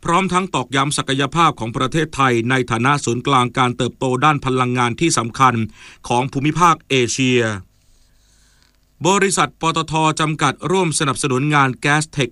พร้อมทั้งตอกย้ำศักยภาพของประเทศไทยในฐานะศูนย์กลางการเติบโตด้านพลังงานที่สำคัญของภูมิภาคเอเชียบริษัทปตท.จำกัดร่วมสนับสนุนงาน GasTech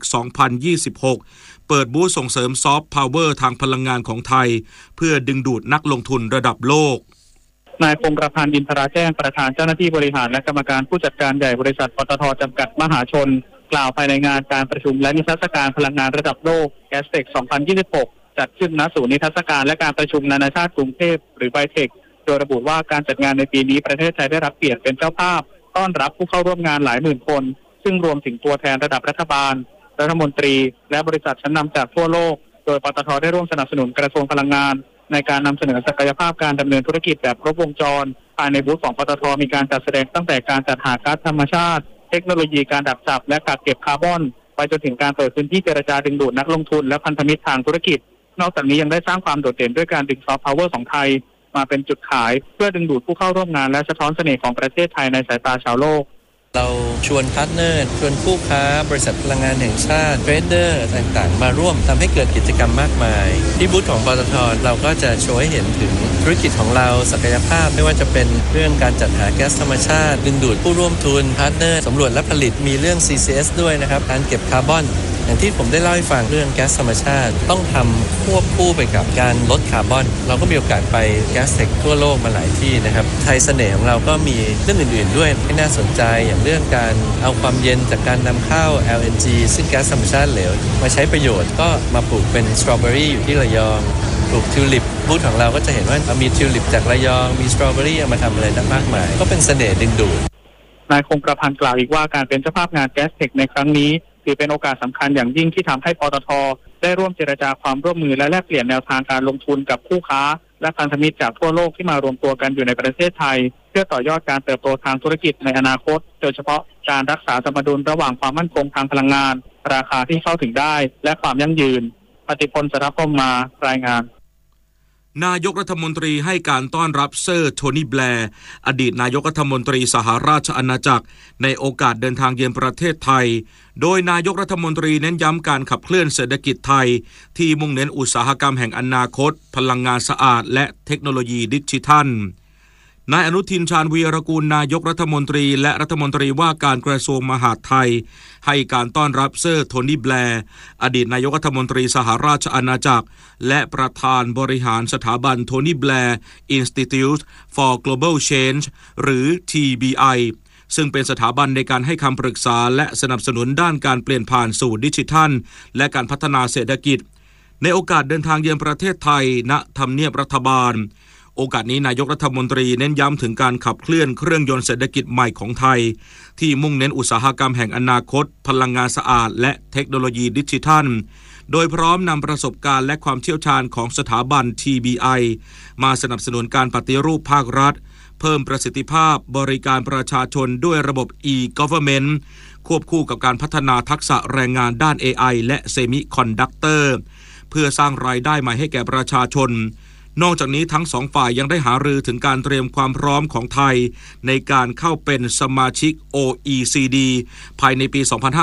2026 เปิดบูธส่งเสริมซอฟต์พาวเวอร์ทางพลังงานของไทยเพื่อดึงดูดนักลงทุนระดับโลกนายพงษ์ประพันธ์อินทราแจ้งประธานเจ้าหน้าที่บริหารและกรรมการผู้จัดการใหญ่บริษัทปตท.จำกัดมหาชนกล่าวภายในงานการประชุมและนิทรรศการพลังงานระดับโลก GasTech 2026 จัดขึ้นณศูนย์นิทรรศการและการประชุมนานาชาติกรุงเทพหรือไบเทคโดยระบุว่าการจัดงานในปีนี้ประเทศไทยได้รับเกียรติเป็นเจ้าภาพต้อนรับผู้เข้าร่วมงานหลายหมื่นคนซึ่งรวมถึงตัวแทนระดับรัฐบาลรัฐมนตรีและบริษัทชั้นนำจากทั่วโลกโดยปตท.ได้ร่วมสนับสนุนกระทรวงพลังงานในการนำเสนอศักยภาพการดำเนินธุรกิจแบบครบวงจรภายในบูธของปตท.มีการจัดแสดงตั้งแต่การจัดหาก๊าซธรรมชาติเทคโนโลยีการดักจับและกักเก็บคาร์บอนไปจนถึงการเปิดพื้นที่เจรจาดึงดูดนักลงทุนและพันธมิตรทางธุรกิจนอกจากนี้ยังได้สร้างความโดดเด่นด้วยการดึงซอฟต์พาวเวอร์ของไทยมาเป็นจุดขายเพื่อดึงดูดผู้เข้าร่วมงานและสะท้อนเสน่ห์ของประเทศไทยในสายตาชาวโลกเราชวนพาร์ทเนอร์ชวนคู่ค้าบริษัทพลังงานแห่งชาติเทรดเดอร์ต่างๆมาร่วมทำให้เกิดกิจกรรมมากมายที่บูธของปตท.เราก็จะโชว์ให้เห็นถึงธุรกิจของเราศักยภาพไม่ว่าจะเป็นเรื่องการจัดหาแก๊สธรรมชาติดึงดูดผู้ร่วมทุนพาร์ทเนอร์สำรวจและผลิตมีเรื่อง CCS ด้วยนะครับการเก็บคาร์บอนอย่างที่ผมได้เล่าให้ฟังเรื่องแก๊สธรรมชาติต้องทำควบคู่ไปกับการลดคาร์บอนเราก็มีโอกาสไปแก๊สเทคทั่วโลกมาหลายที่นะครับไทยเสน่ห์ของเราก็มีเรื่องอื่นๆด้วยที่น่าสนใจอย่างเรื่องการเอาความเย็นจากการนำเข้า LNG ซึ่งแก๊สธรรมชาติเหลวมาใช้ประโยชน์ก็มาปลูกเป็นสตรอเบอรี่อยู่ที่ระยองปลูกทิวลิปบูธของเราก็จะเห็นว่ามีทิวลิปจากระยองมีสตรอเบอรี่เอามาทำอะไรมากมายก็เป็นเสน่ห์ดึงดูดนายคงประพันธ์กล่าวอีกว่าการเป็นเจ้าภาพงาน GasTech ในครั้งนี้ถือเป็นโอกาสสำคัญอย่างยิ่งที่ทำให้ปตท.ได้ร่วมเจรจาความร่วมมือและแลกเปลี่ยนแนวทางการลงทุนกับคู่ค้าและพันธมิตรจากทั่วโลกที่มารวมตัวกันอยู่ในประเทศไทยเพื่อต่อยอดการเติบโตทางธุรกิจในอนาคตโดยเฉพาะการรักษาสมดุลระหว่างความมั่นคงทางพลังงานราคาที่เข้าถึงได้และความยั่งยืนปฏิพล สรพมมารายงานนายกรัฐมนตรีให้การต้อนรับเซอร์โทนี่แบร์อดีตนายกรัฐมนตรีสหราชอาณาจักรในโอกาสเดินทางเยือนประเทศไทยโดยนายกรัฐมนตรีเน้นย้ำการขับเคลื่อนเศรษฐกิจไทยที่มุ่งเน้นอุตสาหกรรมแห่งอนาคตพลังงานสะอาดและเทคโนโลยีดิจิทัลนายอนุทินชาญวีรกูลนายกรัฐมนตรีและรัฐมนตรีว่าการกระทรวงมหาดไทยให้การต้อนรับเซอร์โทนี่แบร์อดีตนายกรัฐมนตรีสหราชอาณาจักรและประธานบริหารสถาบันโทนี่แบร์ Institute for Global Change หรือ TBI ซึ่งเป็นสถาบันในการให้คำปรึกษาและสนับสนุนด้านการเปลี่ยนผ่านสู่ดิจิทัลและการพัฒนาเศรษฐกิจในโอกาสเดินทางเยือนประเทศไทยณทำเนียบรัฐบาลโอกาสนี้นายกรัฐมนตรีเน้นย้ำถึงการขับเคลื่อนเครื่องยนต์เศรษฐกิจใหม่ของไทยที่มุ่งเน้นอุตสาหกรรมแห่งอนาคตพลังงานสะอาดและเทคโนโลยีดิจิทัลโดยพร้อมนำประสบการณ์และความเชี่ยวชาญของสถาบัน TBI มาสนับสนุนการปฏิรูปภาครัฐเพิ่มประสิทธิภาพบริการประชาชนด้วยระบบ e-government ควบคู่กับการพัฒนาทักษะแรงงานด้าน AI และเซมิคอนดักเตอร์เพื่อสร้างรายได้ใหม่ให้แก่ประชาชนนอกจากนี้ทั้งสองฝ่ายยังได้หารือถึงการเตรียมความพร้อมของไทยในการเข้าเป็นสมาชิก OECD ภายในปี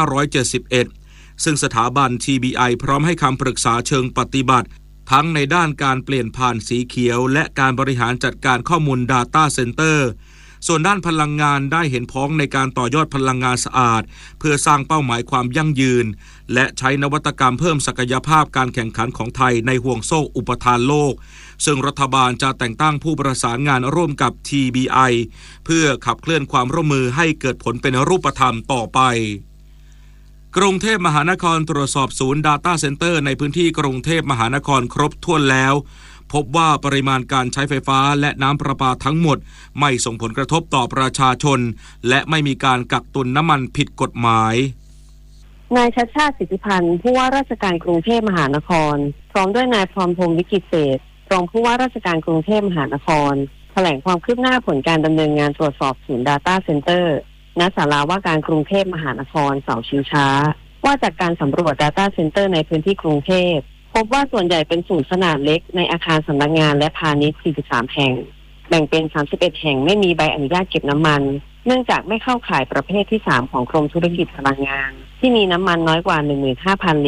2571 ซึ่งสถาบัน TBI พร้อมให้คำปรึกษาเชิงปฏิบัติทั้งในด้านการเปลี่ยนผ่านสีเขียวและการบริหารจัดการข้อมูล Data Center ส่วนด้านพลังงานได้เห็นพ้องในการต่อยอดพลังงานสะอาดเพื่อสร้างเป้าหมายความยั่งยืนและใช้นวัตกรรมเพิ่มศักยภาพการแข่งขันของไทยในห่วงโซ่อุปทานโลกซึ่งรัฐบาลจะแต่งตั้งผู้ประสานงานร่วมกับ TBI เพื่อขับเคลื่อนความร่วมมือให้เกิดผลเป็นรูปธรรมต่อไปกรุงเทพมหานครตรวจสอบศูนย์ Data Center ในพื้นที่กรุงเทพมหานครครบถ้วนแล้วพบว่าปริมาณการใช้ไฟฟ้าและน้ำประปาทั้งหมดไม่ส่งผลกระทบต่อประชาชนและไม่มีการกักตุนน้ำมันผิดกฎหมายนายชัชชาติสิทธิพันธ์ผู้ว่าราชการกรุงเทพมหานครพร้อมด้วยนายพรพงศ์วิกิตเศรษฐ์รองผู้ว่าราชการกรุงเทพมหานครแถลงความคืบหน้าผลการดำเนินงานตรวจสอบศูนย์ Data Center ณ ศาลาว่าการกรุงเทพมหานครเสาชิงช้าว่าจากการสำรวจ Data Center ในพื้นที่กรุงเทพพบว่าส่วนใหญ่เป็นศูนย์ขนาดเล็กในอาคารสำนักงานและพาณิชย์ 43 แห่งแบ่งเป็น 31 แห่งไม่มีใบอนุญาตเก็บน้ำมันเนื่องจากไม่เข้าข่ายประเภทที่ 3 ของกรมธุรกิจพลังงานที่มีน้ำมันน้อยกว่า 15,000 ลิตร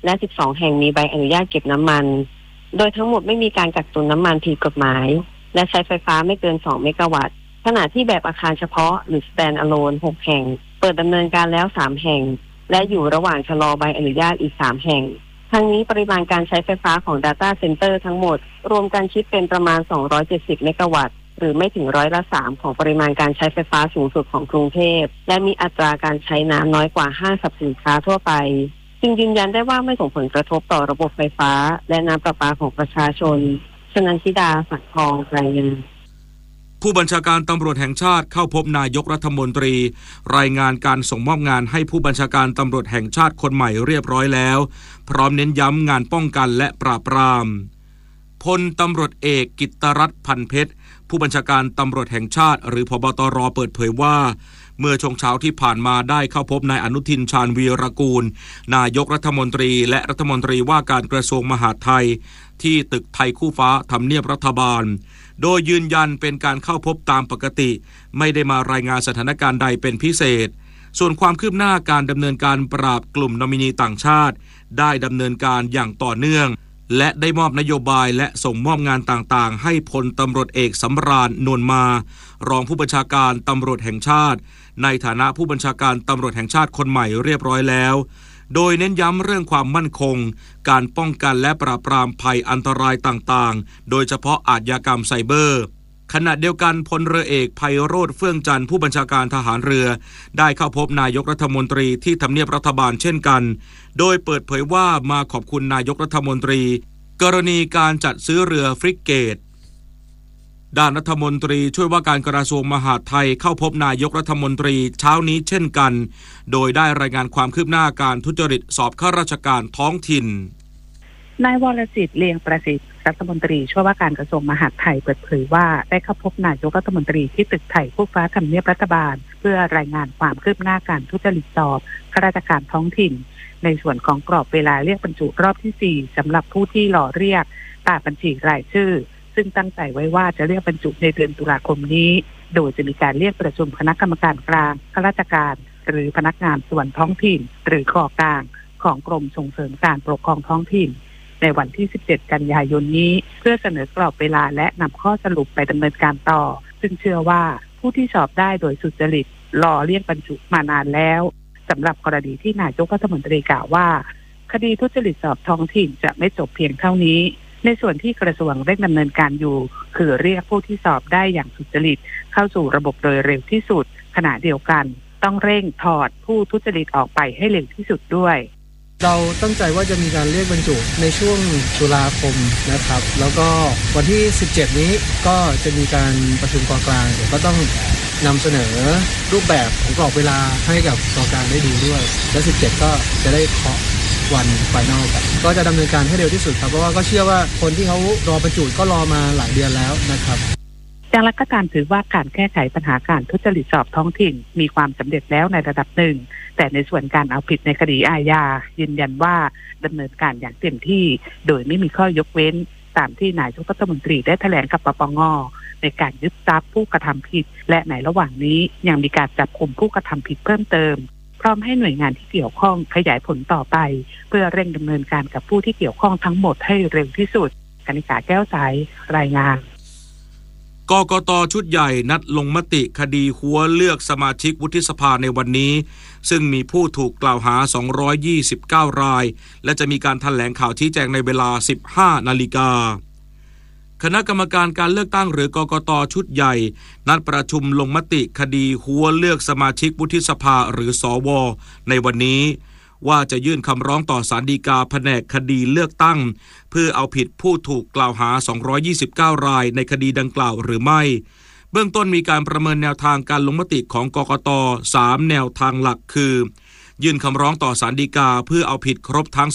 และ12แห่งมีใบอนุญาตเก็บน้ำมันโดยทั้งหมดไม่มีการกักตุนน้ำมันผิดกฎหมายและใช้ไฟฟ้าไม่เกิน2เมกะวัตต์ขณะที่แบบอาคารเฉพาะหรือ stand alone 6แห่งเปิดดำเนินการแล้ว3แห่งและอยู่ระหว่างชะลอใบอนุญาตอีก3แห่งทั้งนี้ปริมาณการใช้ไฟฟ้าของ Data Center ทั้งหมดรวมกันคิดเป็นประมาณ270เมกะวัตต์หรือไม่ถึง3%ของปริมาณการใช้ไฟฟ้าสูงสุดของกรุงเทพและมีอัตราการใช้น้ำน้อยกว่าห้างสรรพสินค้าทั่วไปจึงยืนยันได้ว่าไม่ส่งผลกระทบต่อระบบไฟฟ้าและน้ำประปาของประชาชนชนันทิดา สังทองรายงานผู้บัญชาการตำรวจแห่งชาติเข้าพบนายกรัฐมนตรีรายงานการส่งมอบงานให้ผู้บัญชาการตำรวจแห่งชาติคนใหม่เรียบร้อยแล้วพร้อมเน้นย้ำงานป้องกันและปราบปรามพลตำรวจเอกกิตตรัตน์พันเพชรผู้บัญชาการตำรวจแห่งชาติหรือผบตรเปิดเผยว่าเมื่อช่วงเช้าที่ผ่านมาได้เข้าพบนายอนุทินชาญวีรกูลนายกรัฐมนตรีและรัฐมนตรีว่าการกระทรวงมหาดไทยที่ตึกไทยคู่ฟ้าทำเนียบรัฐบาลโดยยืนยันเป็นการเข้าพบตามปกติไม่ได้มารายงานสถานการณ์ใดเป็นพิเศษส่วนความคืบหน้าการดำเนินการปราบกลุ่มนอมินีต่างชาติได้ดำเนินการอย่างต่อเนื่องและได้มอบนโยบายและส่งมอบงานต่างๆให้พลตำรวจเอกสำราญ นวลมารองผู้บัญชาการตำรวจแห่งชาติในฐานะผู้บัญชาการตำรวจแห่งชาติคนใหม่เรียบร้อยแล้วโดยเน้นย้ำเรื่องความมั่นคงการป้องกันและปราบปรามภัยอันตรายต่างๆโดยเฉพาะอาชญากรรมไซเบอร์ขณะเดียวกันพลเรือเอกไพโรจน์เฟื่องจันทร์ผู้บัญชาการทหารเรือได้เข้าพบนายกรัฐมนตรีที่ทำเนียบรัฐบาลเช่นกันโดยเปิดเผยว่ามาขอบคุณนายกรัฐมนตรีกรณีการจัดซื้อเรือฟริเกตด้านรัฐมนตรีช่วยว่าการกระทรวงมหาดไทยเข้าพบนายกรัฐมนตรีเช้านี้เช่นกันโดยได้รายงานความคืบหน้าการทุจริตสอบข้าราชการท้องถิ่นนายวรจิต เลียงประสิทธิ์รัฐมนตรีช่วยว่าการกระทรวงมหาดไทยเปิดเผยว่าได้เข้าพบนายกรัฐมนตรีที่ตึกไทยคู่ฟ้าทำเนียบรัฐบาลเพื่อรายงานความคืบหน้าการทุจริตสอบข้าราชการท้องถิ่นในส่วนของกรอบเวลาเรียกบรรจุรอบที่4สำหรับผู้ที่รอเรียกตามบัญชีรายชื่อซึ่งตั้งใจไว้ว่าจะเรียกบรรจุในเดือนตุลาคมนี้โดยจะมีการเรียกประชุมคณะกรรมการกลางข้าราชการหรือพนักงานส่วนท้องถิ่นหรือคอกลางของกรมส่งเสริมการปกครองท้องถิ่นในวันที่17กันยายนนี้เพื่อเสนอกรอบเวลาและนำข้อสรุปไปดำเนินการต่อซึ่งเชื่อว่าผู้ที่สอบได้โดยสุจริตรอเรียกบรรจุมานานแล้วสำหรับกรณีที่นายกรัฐมนตรีกล่าวว่าคดีทุจริตสอบท้องถิ่นจะไม่จบเพียงเท่านี้ในส่วนที่กระทรวงเร่งดำเนินการอยู่คือเรียกผู้ที่สอบได้อย่างสุจริตเข้าสู่ระบบโดยเร็วที่สุดขณะเดียวกันต้องเร่งถอดผู้ทุจริตออกไปให้เร็วที่สุดด้วยเราตั้งใจว่าจะมีการเรียกบรรจุในช่วงตุลาคมนะครับแล้วก็วันที่17นี้ก็จะมีการประชุมกองกลางเดี๋ยวก็ต้องนำเสนอรูปแบบของกรอบเวลาให้กับกองกลางได้ดูด้วยและ17ก็จะได้เคาะวันไฟนอลกันก็จะดำเนินการให้เร็วที่สุดครับเพราะว่าก็เชื่อว่าคนที่เขารอบรรจุก็รอมาหลายเดือนแล้วนะครับอย่างไรก็ตามถือว่าการแก้ไขปัญหาการทุจริตสอบท้องถิ่นมีความสำเร็จแล้วในระดับหนึ่งแต่ในส่วนการเอาผิดในคดีอาญายืนยันว่าดำเนินการอย่างเต็มที่โดยไม่มีข้อยกเว้นตามที่นายกรัฐมนตรีได้แถลงกับปปง.ในการยึดทรัพย์ผู้กระทำผิดและในระหว่างนี้ยังมีการจับกุมผู้กระทำผิดเพิ่มเติมพร้อมให้หน่วยงานที่เกี่ยวข้องขยายผลต่อไปเพื่อเร่งดำเนินการกับผู้ที่เกี่ยวข้องทั้งหมดให้เร็วที่สุดกนิษฐาแก้วใสรายงานกกต.ชุดใหญ่นัดลงมติคดีหัวเลือกสมาชิกวุฒิสภาในวันนี้ซึ่งมีผู้ถูกกล่าวหา229รายและจะมีการแถลงข่าวชี้แจงในเวลา 15 นาฬิกาคณะกรรมการการเลือกตั้งหรือกกต.ชุดใหญ่นัดประชุมลงมติคดีหัวเลือกสมาชิกวุฒิสภาหรือสว.ในวันนี้ว่าจะยื่นคำร้องต่อศาลฎีกาแผนกคดีเลือกตั้งเพื่อเอาผิดผู้ถูกกล่าวหา229รายในคดีดังกล่าวหรือไม่เบื้องต้นมีการประเมินแนวทางการลงมติของกกต3แนวทางหลักคือยื่นคำร้องต่อศาลฎีกาเพื่อเอาผิดครบทั้ง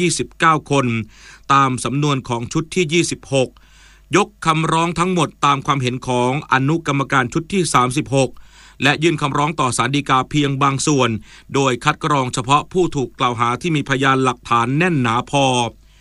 229คนตามสำนวนของชุดที่26ยกคำร้องทั้งหมดตามความเห็นของอนุกรรมการชุดที่36และยื่นคำร้องต่อศาลฎีกาเพียงบางส่วนโดยคัดกรองเฉพาะผู้ถูกกล่าวหาที่มีพยานหลักฐานแน่นหนาพอ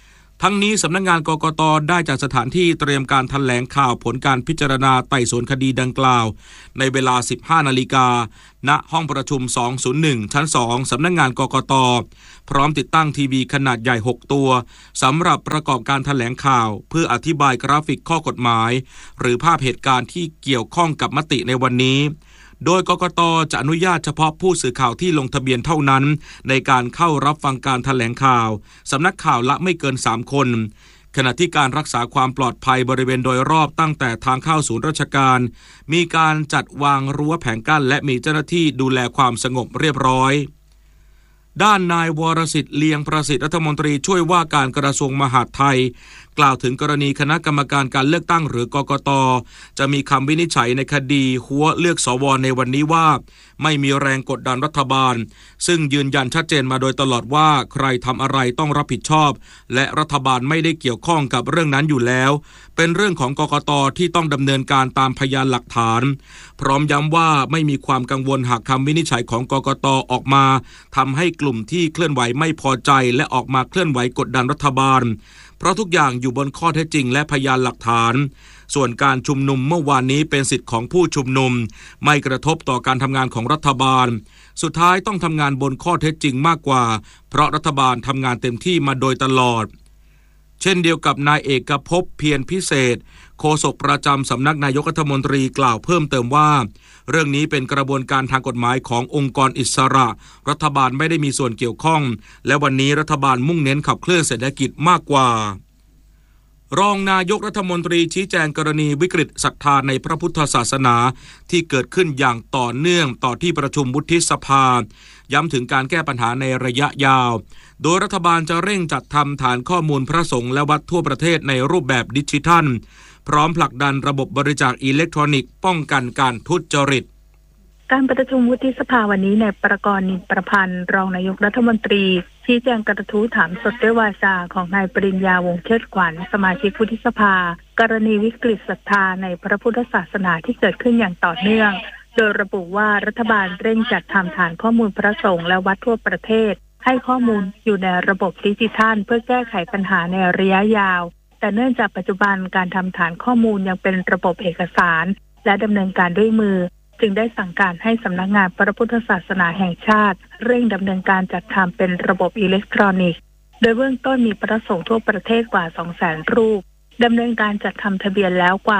ทั้งนี้สำนักงานกกต.ได้จัดสถานที่เตรียมการแถลงข่าวผลการพิจารณาไต่สวนคดีดังกล่าวในเวลา 15 นาฬิกาณห้องประชุม 201 ชั้น 2 สำนักงานกกต.พร้อมติดตั้งทีวีขนาดใหญ่ 6 ตัวสำหรับประกอบการแถลงข่าวเพื่ออธิบายกราฟิกข้อกฎหมายหรือภาพเหตุการณ์ที่เกี่ยวข้องกับมติในวันนี้โดยกกต.จะอนุญาตเฉพาะผู้สื่อข่าวที่ลงทะเบียนเท่านั้นในการเข้ารับฟังการแถลงข่าวสำนักข่าวละไม่เกิน 3 คนขณะที่การรักษาความปลอดภัยบริเวณโดยรอบตั้งแต่ทางเข้าศูนย์ราชการมีการจัดวางรั้วแผงกั้นและมีเจ้าหน้าที่ดูแลความสงบเรียบร้อยด้านนายวรสิทธิ์เลียงประสิทธิ์รัฐมนตรีช่วยว่าการกระทรวงมหาดไทยกล่าวถึงกรณีคณะกรรมการการเลือกตั้งหรือกกต.จะมีคำวินิจฉัยในคดีหัวเลือกสว.ในวันนี้ว่าไม่มีแรงกดดันรัฐบาลซึ่งยืนยันชัดเจนมาโดยตลอดว่าใครทำอะไรต้องรับผิดชอบและรัฐบาลไม่ได้เกี่ยวข้องกับเรื่องนั้นอยู่แล้วเป็นเรื่องของกกต.ที่ต้องดำเนินการตามพยานหลักฐานพร้อมย้ำว่าไม่มีความกังวลหากคำวินิจฉัยของกกต.ออกมาทำให้กลุ่มที่เคลื่อนไหวไม่พอใจและออกมาเคลื่อนไหวกดดันรัฐบาลเพราะทุกอย่างอยู่บนข้อเท็จจริงและพยานหลักฐานส่วนการชุมนุมเมื่อวานนี้เป็นสิทธิ์ของผู้ชุมนุมไม่กระทบต่อการทำงานของรัฐบาลสุดท้ายต้องทำงานบนข้อเท็จจริงมากกว่าเพราะรัฐบาลทำงานเต็มที่มาโดยตลอดเช่นเดียวกับนายเอกภพเพียรพิเศษโฆษกประจำสำนักนายกรัฐมนตรีกล่าวเพิ่มเติมว่าเรื่องนี้เป็นกระบวนการทางกฎหมายขององค์กรอิสระรัฐบาลไม่ได้มีส่วนเกี่ยวข้องและวันนี้รัฐบาลมุ่งเน้นขับเคลื่อนเศรษฐกิจมากกว่ารองนายกรัฐมนตรีชี้แจงกรณีวิกฤตศรัทธาในพระพุทธศาสนาที่เกิดขึ้นอย่างต่อเนื่องต่อที่ประชุมวุฒิสภาย้ำถึงการแก้ปัญหาในระยะยาวโดยรัฐบาลจะเร่งจัดทำฐานข้อมูลพระสงฆ์และวัดทั่วประเทศในรูปแบบดิจิทัลพร้อมผลักดันระบบบริจาคอิเล็กทรอนิกส์ป้องกันการทุจริตการประชุมวุฒิสภาวันนี้นายประกรณ์ นินประพันธ์รองนายกรัฐมนตรีชี้แจงกระทู้ถามสดด้วยวาจาของนายปริญญาวงศ์เชิดขวัญสมาชิกวุฒิสภากรณีวิกฤตศรัทธาในพระพุทธศาสนาที่เกิดขึ้นอย่างต่อเนื่องโดยระบุว่ารัฐบาลเร่งจัดทำฐานข้อมูลพระสงฆ์และวัดทั่วประเทศให้ข้อมูลอยู่ในระบบดิจิทัลเพื่อแก้ไขปัญหาในระยะยาวแต่เนื่องจากปัจจุบันการทำฐานข้อมูลยังเป็นระบบเอกสารและดำเนินการด้วยมือจึงได้สั่งการให้สำนักงานพระพุทธศาสนาแห่งชาติเร่งดำเนินการจัดทำเป็นระบบอิเล็กทรอนิกส์โดยเบื้องต้นมีพระสงฆ์ทั่วประเทศกว่า 200,000 รูปดำเนินการจัดทำทะเบียนแล้วกว่า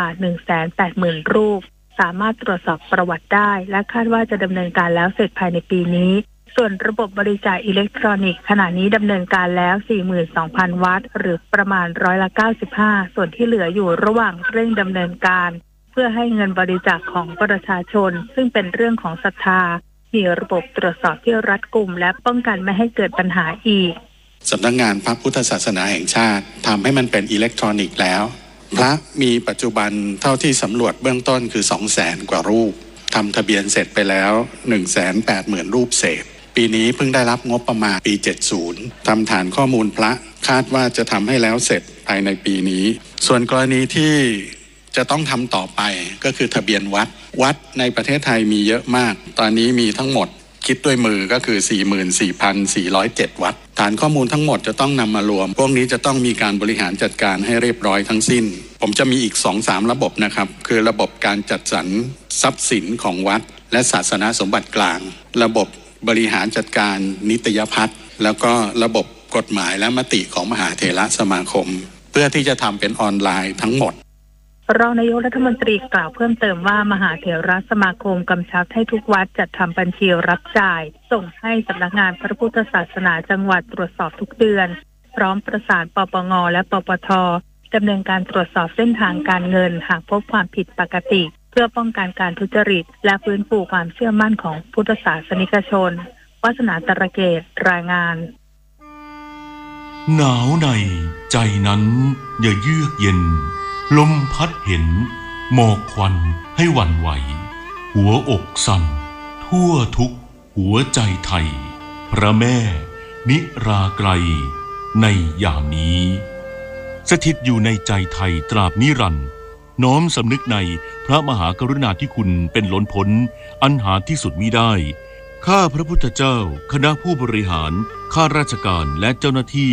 180,000 รูปสามารถตรวจสอบประวัติได้และคาดว่าจะดำเนินการแล้วเสร็จภายในปีนี้ส่วนระบบบริจาคอิเล็กทรอนิกส์ขณะนี้ดำเนินการแล้ว 42,000 วัตต์หรือประมาณ95%ส่วนที่เหลืออยู่ระหว่างเร่งดำเนินการเพื่อให้เงินบริจาคของประชาชนซึ่งเป็นเรื่องของศรัทธามีระบบตรวจสอบที่รัดกุมและป้องกันไม่ให้เกิดปัญหาอีกสำนักงานพระพุทธศาสนาแห่งชาติทำให้มันเป็นอิเล็กทรอนิกส์แล้วพระมีปัจจุบันเท่าที่สำรวจเบื้องต้นคือ 200,000 กว่ารูปทำทะเบียนเสร็จไปแล้ว 180,000 รูปเศษปีนี้เพิ่งได้รับงบประมาณปี 70ทำฐานข้อมูลพระคาดว่าจะทำให้แล้วเสร็จภายในปีนี้ส่วนกรณีที่จะต้องทำต่อไปก็คือทะเบียนวัดในประเทศไทยมีเยอะมากตอนนี้มีทั้งหมดคิดด้วยมือก็คือ 44,407 วัดฐานข้อมูลทั้งหมดจะต้องนำมารวมพวกนี้จะต้องมีการบริหารจัดการให้เรียบร้อยทั้งสิ้นผมจะมีอีก 2-3 ระบบนะครับคือระบบการจัดสรรทรัพย์สินของวัดและศาสนสมบัติกลางระบบบริหารจัดการนิตยพัฒน์แล้วก็ระบบกฎหมายและมติของมหาเถรสมาคมเพื่อที่จะทำเป็นออนไลน์ทั้งหมดรองนายกรัฐมนตรีกล่าวเพิ่มเติมว่ามหาเถรสมาคมกำชับให้ทุกวัดจัดทำบัญชีรับจ่ายส่งให้สำนักงานพระพุทธศาสนาจังหวัดตรวจสอบทุกเดือนพร้อมประสานปปงและปปท.ดำเนินการตรวจสอบเส้นทางการเงินหากพบความผิดปกติเพื่อป้องกันการทุจริตและฟื้นฟูความเชื่อมั่นของพุทธศาสนิกชนวาสนาตระเกตรายงานหนาวในใจนั้นอย่าเยือกเย็นลมพัดเห็นหมอกควันให้หวั่นไหวหัวอกสั่นทั่วทุกหัวใจไทยพระแม่นิราไกลในยามนี้สถิตอยู่ในใจไทยตราบนิรันดร์น้อมสำนึกในพระมหากรุณาธิคุณเป็นล้นพ้นอันหาที่สุดมิได้ข้าพระพุทธเจ้าคณะผู้บริหารข้าราชการและเจ้าหน้าที่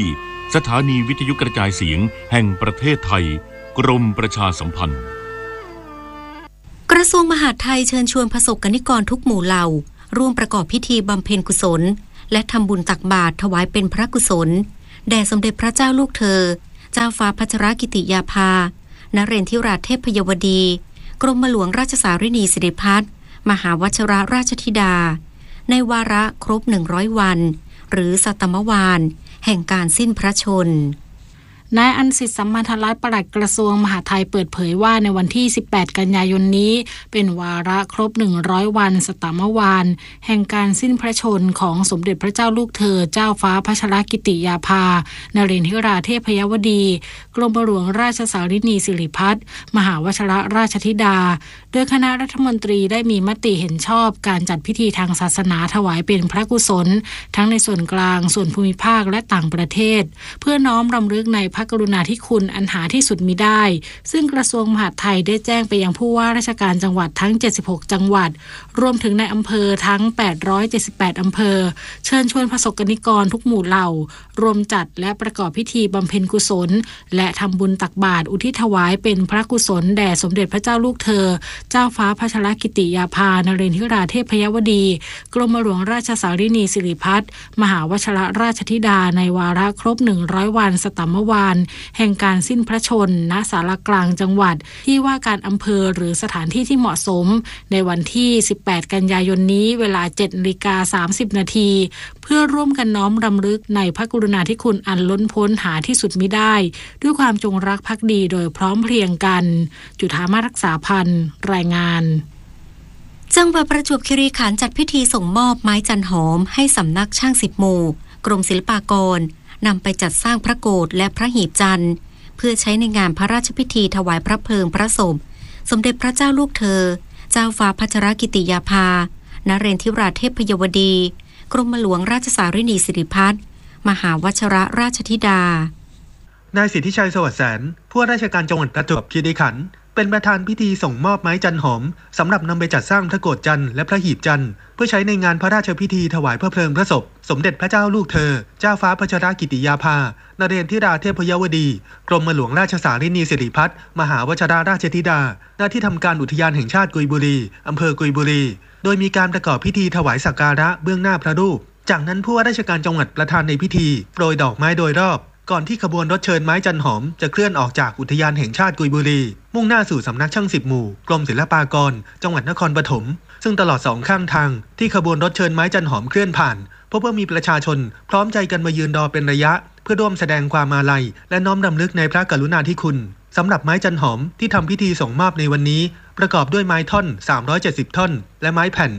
สถานีวิทยุกระจายเสียงแห่งประเทศไทยกรมประชาสัมพันธ์กระทรวงมหาดไทยเชิญชวนประสบกนิกรทุกหมู่เหล่าร่วมประกอบพิธีบำเพ็ญกุศลและทำบุญตักบาตรถวายเป็นพระกุศลแด่สมเด็จพระเจ้าลูกเธอเจ้าฟ้าพัชรกิติยาภานเรนทิราธิเทพยวดีกรมหลวงราชสารินีสิริพัฒน์มหาวชิรราชธิดาในวาระครบ100วันหรือสัตมวาลแห่งการสิ้นพระชนนายอันสิทธิ์สัมมาทลัยปลัดกระทรวงมหาดไทยเปิดเผยว่าในวันที่18กันยายนนี้เป็นวาระครบ100วันสัตมวาลแห่งการสิ้นพระชนของสมเด็จพระเจ้าลูกเธอเจ้าฟ้าพัชรกิติยาภานเรนทิราเทพยวดีกรมหลวงราชสารินีสิริพัฒน์มหาวชิรราชธิดาโดยคณะรัฐมนตรีได้มีมติเห็นชอบการจัดพิธีทางศาสนาถวายเป็นพระกุศลทั้งในส่วนกลางส่วนภูมิภาคและต่างประเทศเพื่อน้อมรำลึกในพระกรุณาธิคุณอันหาที่สุดมิได้ซึ่งกระทรวงมหาดไทยได้แจ้งไปยังผู้ว่าราชการจังหวัดทั้ง76จังหวัดรวมถึงในอำเภอทั้ง878อำเภอเชิญชวนประสบกนิกรทุกหมู่เหล่ารวมจัดและประกอบพิธีบำเพ็ญกุศลและทำบุญตักบาตรอุทิศถวายเป็นพระกุศลแด่สมเด็จพระเจ้าลูกเธอเจ้าฟ้าพัชรกิติยาภานเรนทิราเทพยวดีกรมหลวงราชสารินีสิริพัฒน์มหาวชิรราชธิดาในวาระครบ100วันสัตมวาลแห่งการสิ้นพระชนณศาลากลางจังหวัดที่ว่าการอำเภอหรือสถานที่ที่เหมาะสมในวันที่18กันยายนนี้เวลา 7:30 น.เพื่อร่วมกันน้อมรำลึกในพระกรุณาธิคุณอันล้นพ้นหาที่สุดมิได้ด้วยความจงรักภักดีโดยพร้อมเพรียงกันจุฑามารักษาพันธ์รายงานจังหวัดประจวบคีรีขันธ์จัดพิธีส่งมอบไม้จันหอมให้สำนักช่าง10หมู่กรมศิลปากรนำไปจัดสร้างพระโกฐและพระหีบจันทร์เพื่อใช้ในงานพระราชพิธีถวายพระเพลิงพระศพสมเด็จพระเจ้าลูกเธอเจ้าฟ้าพัชรกิติยาภานเรนทิราเทพยวดีกรมหลวงราชสารินีสิริพัฒน์มหาวชิรราชธิดานายสิทธิชัยสวัสดิ์แสนผู้ว่าราชการจังหวัดประจวบคีรีขันธ์เป็นประธานพิธีส่งมอบไม้จันหอมสำหรับนำไปจัดสร้างพระโกฐจันทร์และพระหีบจันทร์เพื่อใช้ในงานพระราชพิธีถวายพระเพลิงพระศพสมเด็จพระเจ้าลูกเธอเจ้าฟ้าพัชรกิติยาภานเรนทิราเทพยวดีกรมหลวงราชสารินีสิริพัฒน์มหาวชิรราชธิดาณที่ทำการอุทยานแห่งชาติกุยบุรีอำเภอกุยบุรีโดยมีการประกอบพิธีถวายสักการะเบื้องหน้าพระรูปจากนั้นผู้ว่าราชการจังหวัดประธานในพิธีโปรยดอกไม้โดยรอบก่อนที่ขบวนรถเชิญไม้จันหอมจะเคลื่อนออกจากอุทยานแห่งชาติกุยบุรีมุ่งหน้าสู่สำนักช่าง10หมู่กรมศิลปากรจังหวัดนครปฐมซึ่งตลอด2ข้างทางที่ขบวนรถเชิญไม้จันหอมเคลื่อนผ่านพบว่ามีประชาชนพร้อมใจกันมายืนรอเป็นระยะเพื่อร่วมแสดงความอาลัยและน้อมรำลึกในพระกรุณาธิคุณสำหรับไม้จันหอมที่ทำพิธีส่งมอบในวันนี้ประกอบด้วยไม้ท่อน370ท่อนและไม้แผ่น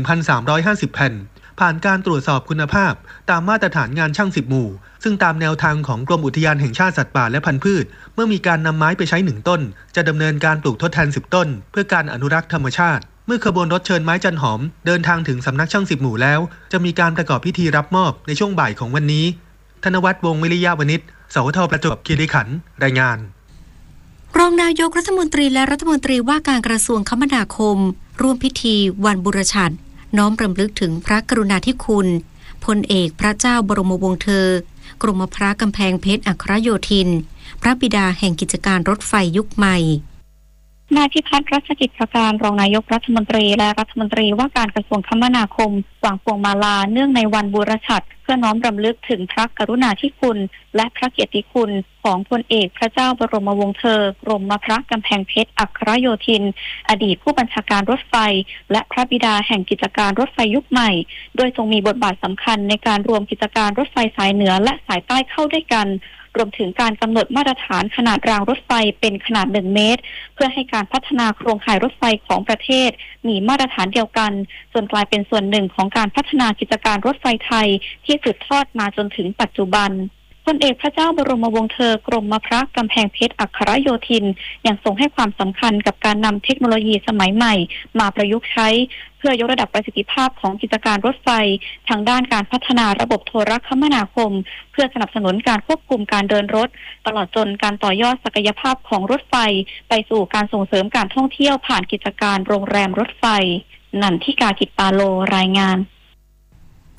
1,350 แผ่นผ่านการตรวจสอบคุณภาพตามมาตรฐานงานช่าง10หมู่ซึ่งตามแนวทางของกรมอุทยานแห่งชาติสัตว์ป่าและพันธุ์พืชเมื่อมีการนำไม้ไปใช้1ต้นจะดำเนินการปลูกทดแทน10ต้นเพื่อการอนุรักษ์ธรรมชาติเมื่อขบวนรถเชิญไม้จันหอมเดินทางถึงสำนักช่าง10หมู่แล้วจะมีการประกอบพิธีรับมอบในช่วงบ่ายของวันนี้ธนวัฒน์วงศ์วิริยะวณิชสวทประจวบคีรีขันธ์รายงานรองนายกรัฐมนตรีและรัฐมนตรีว่าการกระทรวงคมนาคมร่วมพิธีวันบุรชัดน้อมรำลึกถึงพระกรุณาธิคุณพลเอกพระเจ้าบรมวงศ์เธอกรมพระกำแพงเพชรอัครโยธินพระบิดาแห่งกิจการรถไฟยุคใหม่นายพิพัฒน์รัชกิจประการรองนายกรัฐมนตรีและรัฐมนตรีว่าการกระทรวงคมนาคมวางพวงมาลาเนื่องในวันบูรชัดเพื่อน้อมรำลึกถึงพระกรุณาธิคุณและพระเกียรติคุณของพลเอกพระเจ้าบรมวงศ์เธอกรมพระกำแพงเพชรอัครโยธินอดีตผู้บัญชาการรถไฟและพระบิดาแห่งกิจการรถไฟยุคใหม่โดยทรงมีบทบาทสำคัญในการรวมกิจการรถไฟสายเหนือและสายใต้เข้าด้วยกันรวมถึงการกำหนดมาตรฐานขนาดรางรถไฟเป็นขนาด1เมตรเพื่อให้การพัฒนาโครงข่ายรถไฟของประเทศมีมาตรฐานเดียวกันจนกลายเป็นส่วนหนึ่งของการพัฒนากิจการรถไฟไทยที่สืบทอดมาจนถึงปัจจุบันพลเอกพระเจ้าบรมวงศ์เธอกรมพระกำแพงเพชรอัครโยธินยังทรงให้ความสำคัญกับการนำเทคโนโลยีสมัยใหม่มาประยุกต์ใช้เพื่อยกระดับประสิทธิภาพของกิจการรถไฟทางด้านการพัฒนาระบบโทรคมนาคมเพื่อสนับสนุนการควบคุมการเดินรถตลอดจนการต่อยอดศักยภาพของรถไฟไปสู่การส่งเสริมการท่องเที่ยวผ่านกิจการโรงแรมรถไฟนันทิกากิจปาโลรายงาน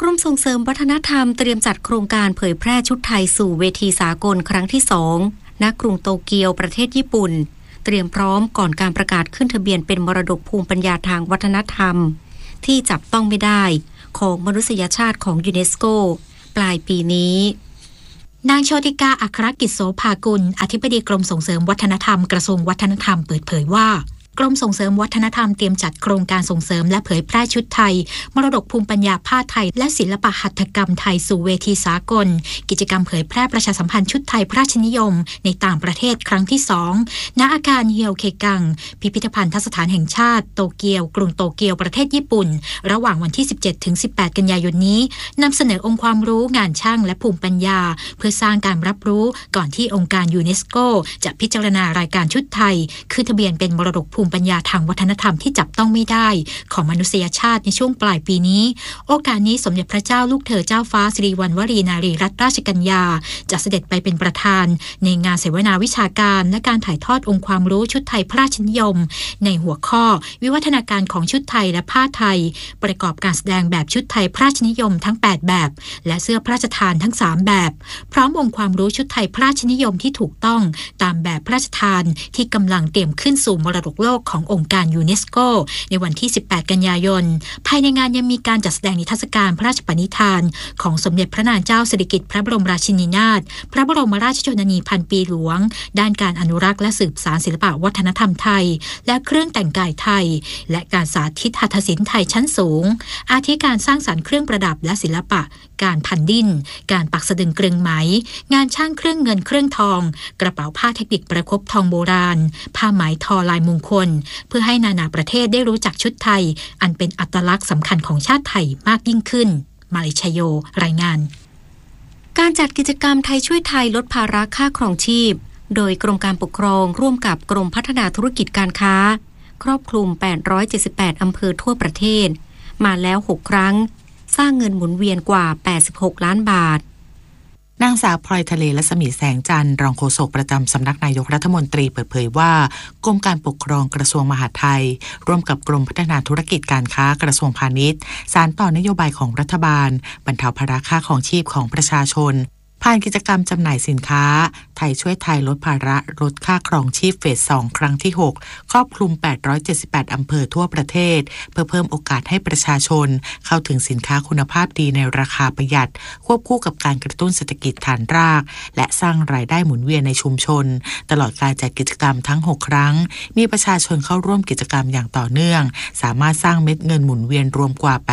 กรมส่งเสริมวัฒนธรรมเตรียมจัดโครงการเผยแพร่ชุดไทยสู่เวทีสากลครั้งที่ 2 ณ กรุงโตเกียวประเทศญี่ปุ่นเตรียมพร้อมก่อนการประกาศขึ้นทะเบียนเป็นมรดกภูมิปัญญาทางวัฒนธรรมที่จับต้องไม่ได้ของมนุษยชาติของยูเนสโกปลายปีนี้นางโชติกาอัครกิจโสภากุลอธิบดีกรมส่งเสริมวัฒนธรรมกระทรวงวัฒนธรรมเปิดเผยว่ากรมส่งเสริมวัฒนธรรมเตรียมจัดโครงการส่งเสริมและเผยแพร่ชุดไทยมรดกภูมิปัญญาผ้าไทยและศิลปหัตถกรรมไทยสู่เวทีสากลกิจกรรมเผยแพร่ประชาสัมพันธ์ชุดไทยพระราชนิยมในต่างประเทศครั้งที่ 2 ณ อาคารเฮียวเคกังพิพิธภัณฑสถานแห่งชาติโตเกียวกรุงโตเกียวประเทศญี่ปุ่นระหว่างวันที่ 17-18 กันยายนนี้นำเสนอองค์ความรู้งานช่างและภูมิปัญญาเพื่อสร้างการรับรู้ก่อนที่องค์การยูเนสโกจะพิจารณารายการชุดไทยขึ้นทะเบียนเป็นมรดกภูมิปัญญาทางวัฒนธรรมที่จับต้องไม่ได้ของมนุษยชาติในช่วงปลายปีนี้โอกาสนี้สมเด็จพระเจ้าลูกเธอเจ้าฟ้าสิริวัณวรีนารีรัตนราชกัญญาจะเสด็จไปเป็นประธานในงานเสวนาวิชาการและการถ่ายทอดองค์ความรู้ชุดไทยพระราชนิยมในหัวข้อวิวัฒนาการของชุดไทยและผ้าไทยประกอบการแสดงแบบชุดไทยพระราชนิยมทั้ง8แบบและเสื้อพระราชทานทั้ง3แบบพร้อมองค์ความรู้ชุดไทยพระราชนิยมที่ถูกต้องตามแบบพระราชทานที่กำลังเตรียมขึ้นสู่มรดกโลกขององค์การยูเนสโกในวันที่ 18 กันยายนภายในงานยังมีการจัดแสดงนิทรรศการพระราชปณิธานของสมเด็จพระนางเจ้าสิริกิติ์พระบรมราชินีนาถพระบรมราชชนนีพันปีหลวงด้านการอนุรักษ์และสืบสานศิลปวัฒนธรรมไทยและเครื่องแต่งกายไทยและการสาธิตหัตถศิลป์ไทยชั้นสูงอาทิการสร้างสรรค์เครื่องประดับและศิลปะการพันดิ้นการปักสะดึงเกรึงไหมงานช่างเครื่องเงินเครื่องทองกระเป๋าผ้าเทคนิคประคบทองโบราณผ้าไหมทอลายมงคลเพื่อให้นานาประเทศได้รู้จักชุดไทยอันเป็นอัตลักษณ์สำคัญของชาติไทยมากยิ่งขึ้นมาลิชโยรายงานการจัดกิจกรรมไทยช่วยไทยลดภาระค่าครองชีพโดยกรมการปกครองร่วมกับกรมพัฒนาธุรกิจการค้าครอบคลุม878อำเภอทั่วประเทศมาแล้ว6ครั้งสร้างเงินหมุนเวียนกว่า86ล้านบาทนางสาวพลอยทะเลและสมีแสงจันทร์รองโฆษกประจำสำนักนายกรัฐมนตรีเปิดเผยว่ากรมการปกครองกระทรวงมหาดไทยร่วมกับกรมพัฒนาธุรกิจการค้ากระทรวงพาณิชย์สานต่อนโยบายของรัฐบาลบรรเทาภาระค่าของชีพของประชาชนผ่านกิจกรรมจำหน่ายสินค้าไทยช่วยไทยลดภาระลดค่าครองชีพเฟส 2 ครั้งที่ 6 ครอบคลุม878อำเภอทั่วประเทศเพื่อเพิ่มโอกาสให้ประชาชนเข้าถึงสินค้าคุณภาพดีในราคาประหยัดควบคู่กับการกระตุ้นเศรษฐกิจฐานรากและสร้างรายได้หมุนเวียนในชุมชนตลอดการจัดกิจกรรมทั้ง6ครั้งมีประชาชนเข้าร่วมกิจกรรมอย่างต่อเนื่องสามารถสร้างเม็ดเงินหมุนเวียนรวมกว่า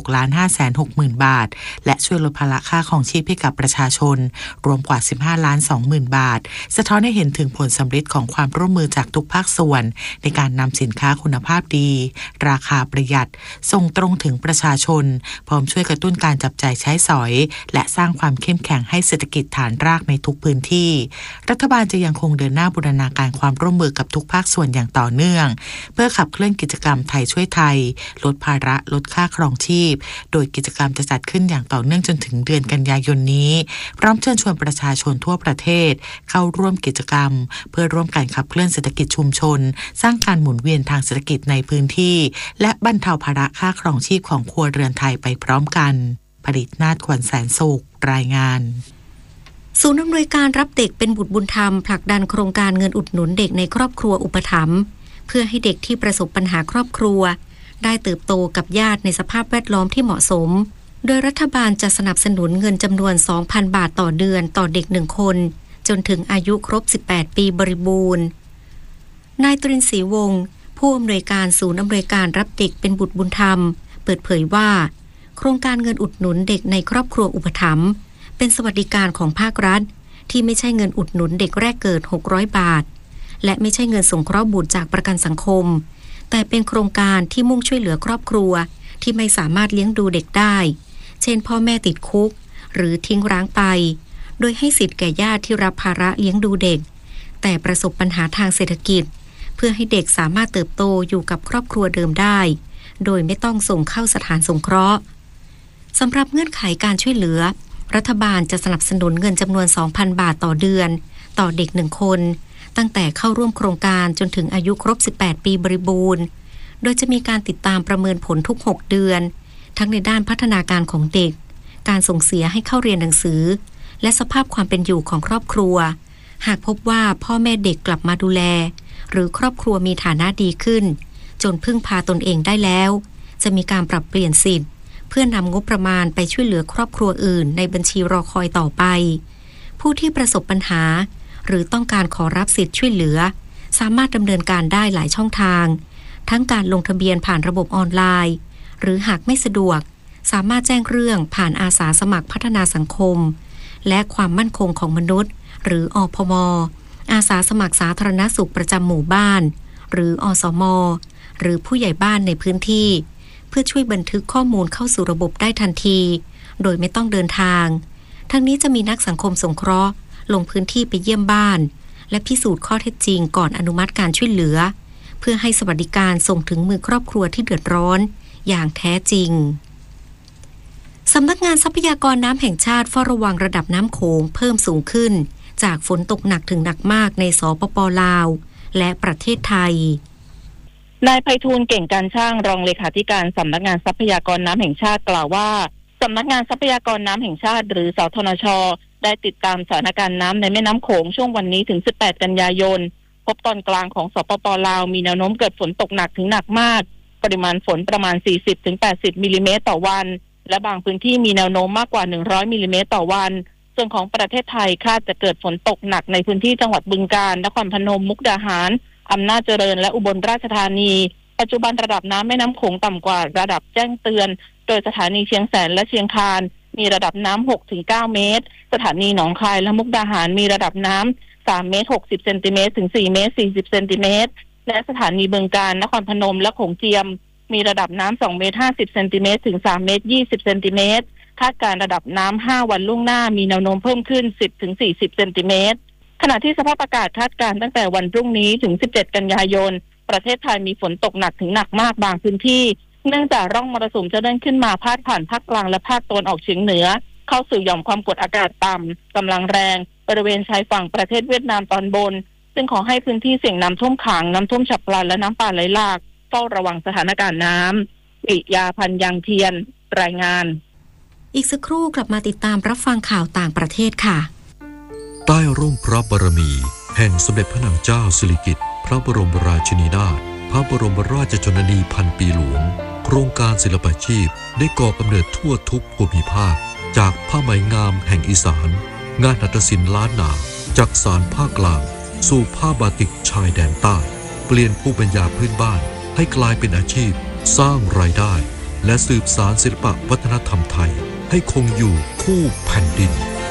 86,560,000 บาทและช่วยลดภาระค่าครองชีพให้กับประชาชนรวมกว่า 15,20,000 บาทสะท้อนให้เห็นถึงผลสำเร็จของความร่วมมือจากทุกภาคส่วนในการนำสินค้าคุณภาพดีราคาประหยัดส่งตรงถึงประชาชนพร้อมช่วยกระตุ้นการจับจ่ายใช้สอยและสร้างความเข้มแข็งให้เศรษฐกิจฐานรากในทุกพื้นที่รัฐบาลจะยังคงเดินหน้าบูรณาการความร่วมมือกับทุกภาคส่วนอย่างต่อเนื่องเพื่อขับเคลื่อนกิจกรรมไทยช่วยไทยลดภาระลดค่าครองชีพโดยกิจกรรมจะจัดขึ้นอย่างต่อเนื่องจนถึงเดือนกันยายนนี้พร้อมเชิญชวนประชาชนทั่วประเทศเข้าร่วมกิจกรรมเพื่อร่วมกันขับเคลื่อนเศรษฐกิจชุมชนสร้างการหมุนเวียนทางเศรษฐกิจในพื้นที่และบรรเทาภาระค่าครองชีพของครัวเรือนไทยไปพร้อมกันผลิตนาฏขวัญแสนสุขรายงานศูนย์อำนวยการรับเด็กเป็นบุตรบุญธรรมผลักดันโครงการเงินอุดหนุนเด็กในครอบครัวอุปถัมภ์เพื่อให้เด็กที่ประสบปัญหาครอบครัวได้เติบโตกับญาติในสภาพแวดล้อมที่เหมาะสมโดยรัฐบาลจะสนับสนุนเงินจำนวน 2,000 บาทต่อเดือนต่อเด็ก1คนจนถึงอายุครบ18ปีบริบูรณ์นายตรินทร์ศรีวงศ์ผู้อำนวยการศูนย์อำนวยการรับเด็กเป็นบุตรบุญธรรมเปิดเผยว่าโครงการเงินอุดหนุนเด็กในครอบครัวอุปถัมภ์เป็นสวัสดิการของภาครัฐที่ไม่ใช่เงินอุดหนุนเด็กแรกเกิด600 บาทและไม่ใช่เงินสงเคราะห์บุตรจากประกันสังคมแต่เป็นโครงการที่มุ่งช่วยเหลือครอบครัวที่ไม่สามารถเลี้ยงดูเด็กได้เช่นพ่อแม่ติดคุกหรือทิ้งร้างไปโดยให้สิทธิ์แก่ญาติที่รับภาระเลี้ยงดูเด็กแต่ประสบปัญหาทางเศรษฐกิจเพื่อให้เด็กสามารถเติบโตอยู่กับครอบครัวเดิมได้โดยไม่ต้องส่งเข้าสถานสงเคราะห์สำหรับเงื่อนไขการช่วยเหลือรัฐบาลจะสนับสนุนเงินจำนวน 2,000 บาทต่อเดือนต่อเด็ก1คนตั้งแต่เข้าร่วมโครงการจนถึงอายุครบ18ปีบริบูรณ์โดยจะมีการติดตามประเมินผลทุก6เดือนทั้งในด้านพัฒนาการของเด็กการส่งเสียให้เข้าเรียนหนังสือและสภาพความเป็นอยู่ของครอบครัวหากพบว่าพ่อแม่เด็กกลับมาดูแลหรือครอบครัวมีฐานะดีขึ้นจนพึ่งพาตนเองได้แล้วจะมีการปรับเปลี่ยนสิทธิ์เพื่อนำงบประมาณไปช่วยเหลือครอบครัวอื่นในบัญชีรอคอยต่อไปผู้ที่ประสบปัญหาหรือต้องการขอรับสิทธิ์ช่วยเหลือสามารถดำเนินการได้หลายช่องทางทั้งการลงทะเบียนผ่านระบบออนไลน์หรือหากไม่สะดวกสามารถแจ้งเรื่องผ่านอาสาสมัครพัฒนาสังคมและความมั่นคงของมนุษย์หรืออพม.อาสาสมัครสาธารณสุขประจำหมู่บ้านหรืออสม.หรือผู้ใหญ่บ้านในพื้นที่เพื่อช่วยบันทึกข้อมูลเข้าสู่ระบบได้ทันทีโดยไม่ต้องเดินทางทั้งนี้จะมีนักสังคมสงเคราะห์ลงพื้นที่ไปเยี่ยมบ้านและพิสูจน์ข้อเท็จจริงก่อนอนุมัติการช่วยเหลือเพื่อให้สวัสดิการส่งถึงมือครอบครัวที่เดือดร้อนอย่างแท้จริงสำนักงานทรัพยากรน้ำแห่งชาติเฝ้าระวังระดับน้ำโขงเพิ่มสูงขึ้นจากฝนตกหนักถึงหนักมากในสปป.ลาวและประเทศไทยนายไพฑูรย์เก่งการช่างรองเลขาธิการสำนักงานทรัพยากรน้ำแห่งชาติกล่าวว่าสำนักงานทรัพยากรน้ำแห่งชาติหรือสทนช.ได้ติดตามสถานการณ์น้ำในแม่น้ำโขงช่วงวันนี้ถึง18กันยายนพบตอนกลางของสปป.ลาวมีแนวโน้มเกิดฝนตกหนักถึงหนักมากปริมาณฝนประมาณ 40-80 มิลลิเมตรต่อวันและบางพื้นที่มีแนวโน้มมากกว่า100มิลลิเมตรต่อวันส่วนของประเทศไทยคาดจะเกิดฝนตกหนักในพื้นที่จังหวัดบึงกาฬนครพนมมุกดาหารอำนาจเจริญและอุบลราชธานีปัจจุบันระดับน้ำแม่น้ำโขงต่ำกว่าระดับแจ้งเตือนโดยสถานีเชียงแสนและเชียงคานมีระดับน้ำ 6-9 เมตรสถานีหนองคายและมุกดาหารมีระดับน้ำ3 เมตร 60 เซนติเมตรถึง 4 เมตร 40 เซนติเมตรและสถานีบึงกาฬนครพนมและโขงเจียมมีระดับน้ำ2 เมตร 50 เซนติเมตรถึง 3 เมตร 20 เซนติเมตรคาดการระดับน้ำ5วันล่วงหน้ามีแนวโน้มเพิ่มขึ้น 10-40 เซนติเมตรขณะที่สภาพอากาศคาดการตั้งแต่วันพรุ่งนี้ถึง17กันยายนประเทศไทยมีฝนตกหนักถึงหนักมากบางพื้นที่เนื่องจากร่องมรสุมจะเดินขึ้นมาพาดผ่านภาคกลางและภาคตะวันออกเฉียงเหนือเข้าสู่หย่อมความกดอากาศต่ำกำลังแรงบริเวณชายฝั่งประเทศเวียดนามตอนบนซึ่งขอให้พื้นที่เสี่ยงน้ำท่วมขังน้ำท่วมฉับพลันและน้ำป่าไหลหลากเฝ้าระวังสถานการณ์น้ำปิยาพันธ์ยังเทียนรายงานอีกสักครู่กลับมาติดตามรับฟังข่าวต่างประเทศค่ะใต้ร่มพระบารมีแห่งสมเด็จพระนางเจ้าสิริกิติ์พระบรมราชินีนาถพระบรมราชชนนีพันปีหลวงโครงการศิลปาชีพได้ก่อกำเนิดทั่วทุกภูมิภาคจากผ้าไหมงามแห่งอีสานงานหัตถศิลป์ล้านนาจากสารภาคกลางสู่ผ้าบาติกชายแดนใต้เปลี่ยนภูมิปัญญาพื้นบ้านให้กลายเป็นอาชีพสร้างรายได้และสืบสานศิลปวัฒนธรรมไทยให้คงอยู่คู่แผ่นดิน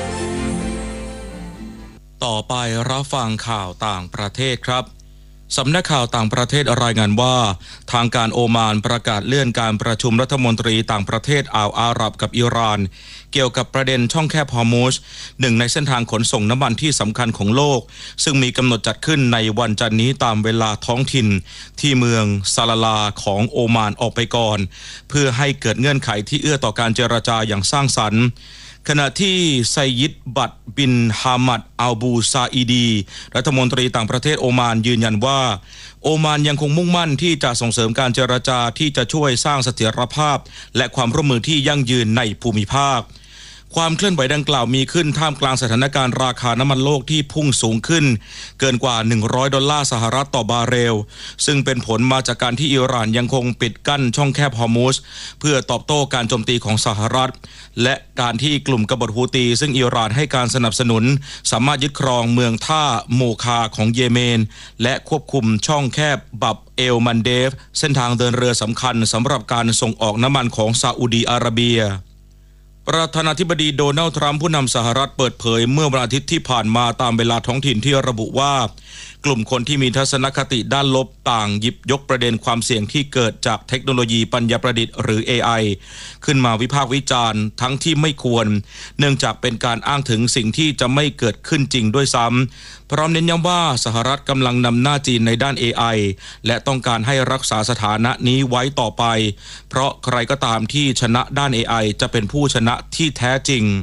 ต่อไปรับฟังข่าวต่างประเทศครับสำนักข่าวต่างประเทศรายงานว่าทางการโอมานประกาศเลื่อนการประชุมรัฐมนตรีต่างประเทศอ่าวอาหรับกับอิหร่านเกี่ยวกับประเด็นช่องแคบฮอร์มุซหนึ่งในเส้นทางขนส่งน้ำมันที่สำคัญของโลกซึ่งมีกำหนดจัดขึ้นในวันจันทร์นี้ตามเวลาท้องถิ่นที่เมืองซาลาลาของโอมานออกไปก่อนเพื่อให้เกิดเงื่อนไขที่เอื้อต่อการเจรจาอย่างสร้างสรรค์ขณะที่ไซยิดบัตบินฮามัดอัลบูซาอีดีรัฐมนตรีต่างประเทศโอมานยืนยันว่าโอมานยังคงมุ่งมั่นที่จะส่งเสริมการเจรจาที่จะช่วยสร้างเสถียรภาพและความร่วมมือที่ยั่งยืนในภูมิภาคความเคลื่อนไหวดังกล่าวมีขึ้นท่ามกลางสถานการณ์ราคาน้ำมันโลกที่พุ่งสูงขึ้นเกินกว่า$100สหรัฐต่อบาร์เรลซึ่งเป็นผลมาจากการที่อิหร่านยังคงปิดกั้นช่องแคบฮอร์มุซเพื่อตอบโต้การโจมตีของสหรัฐและการที่กลุ่มกบฏฮูตีซึ่งอิหร่านให้การสนับสนุนสามารถยึดครองเมืองท่าโมคาของเยเมนและควบคุมช่องแคบบับเอลมันเดฟเส้นทางเดินเรือสำคัญสำหรับการส่งออกน้ำมันของซาอุดีอาระเบียประธานาธิบดีโดนัลด์ทรัมป์ผู้นำสหรัฐเปิดเผยเมื่อวันอาทิตย์ที่ผ่านมาตามเวลาท้องถิ่นที่ระบุว่ากลุ่มคนที่มีทัศนคติด้านลบต่างหยิบยกประเด็นความเสี่ยงที่เกิดจากเทคโนโลยีปัญญาประดิษฐ์หรือ AI ขึ้นมาวิพากษ์วิจารณ์ทั้งที่ไม่ควรเนื่องจากเป็นการอ้างถึงสิ่งที่จะไม่เกิดขึ้นจริงด้วยซ้ำพร้อมเน้นย้ำว่าสหรัฐกำลังนำหน้าจีนในด้าน AI และต้องการให้รักษาสถานะนี้ไว้ต่อไปเพราะใครก็ตามที่ชนะด้าน AI จะเป็นผู้ชนะที่แท้จริง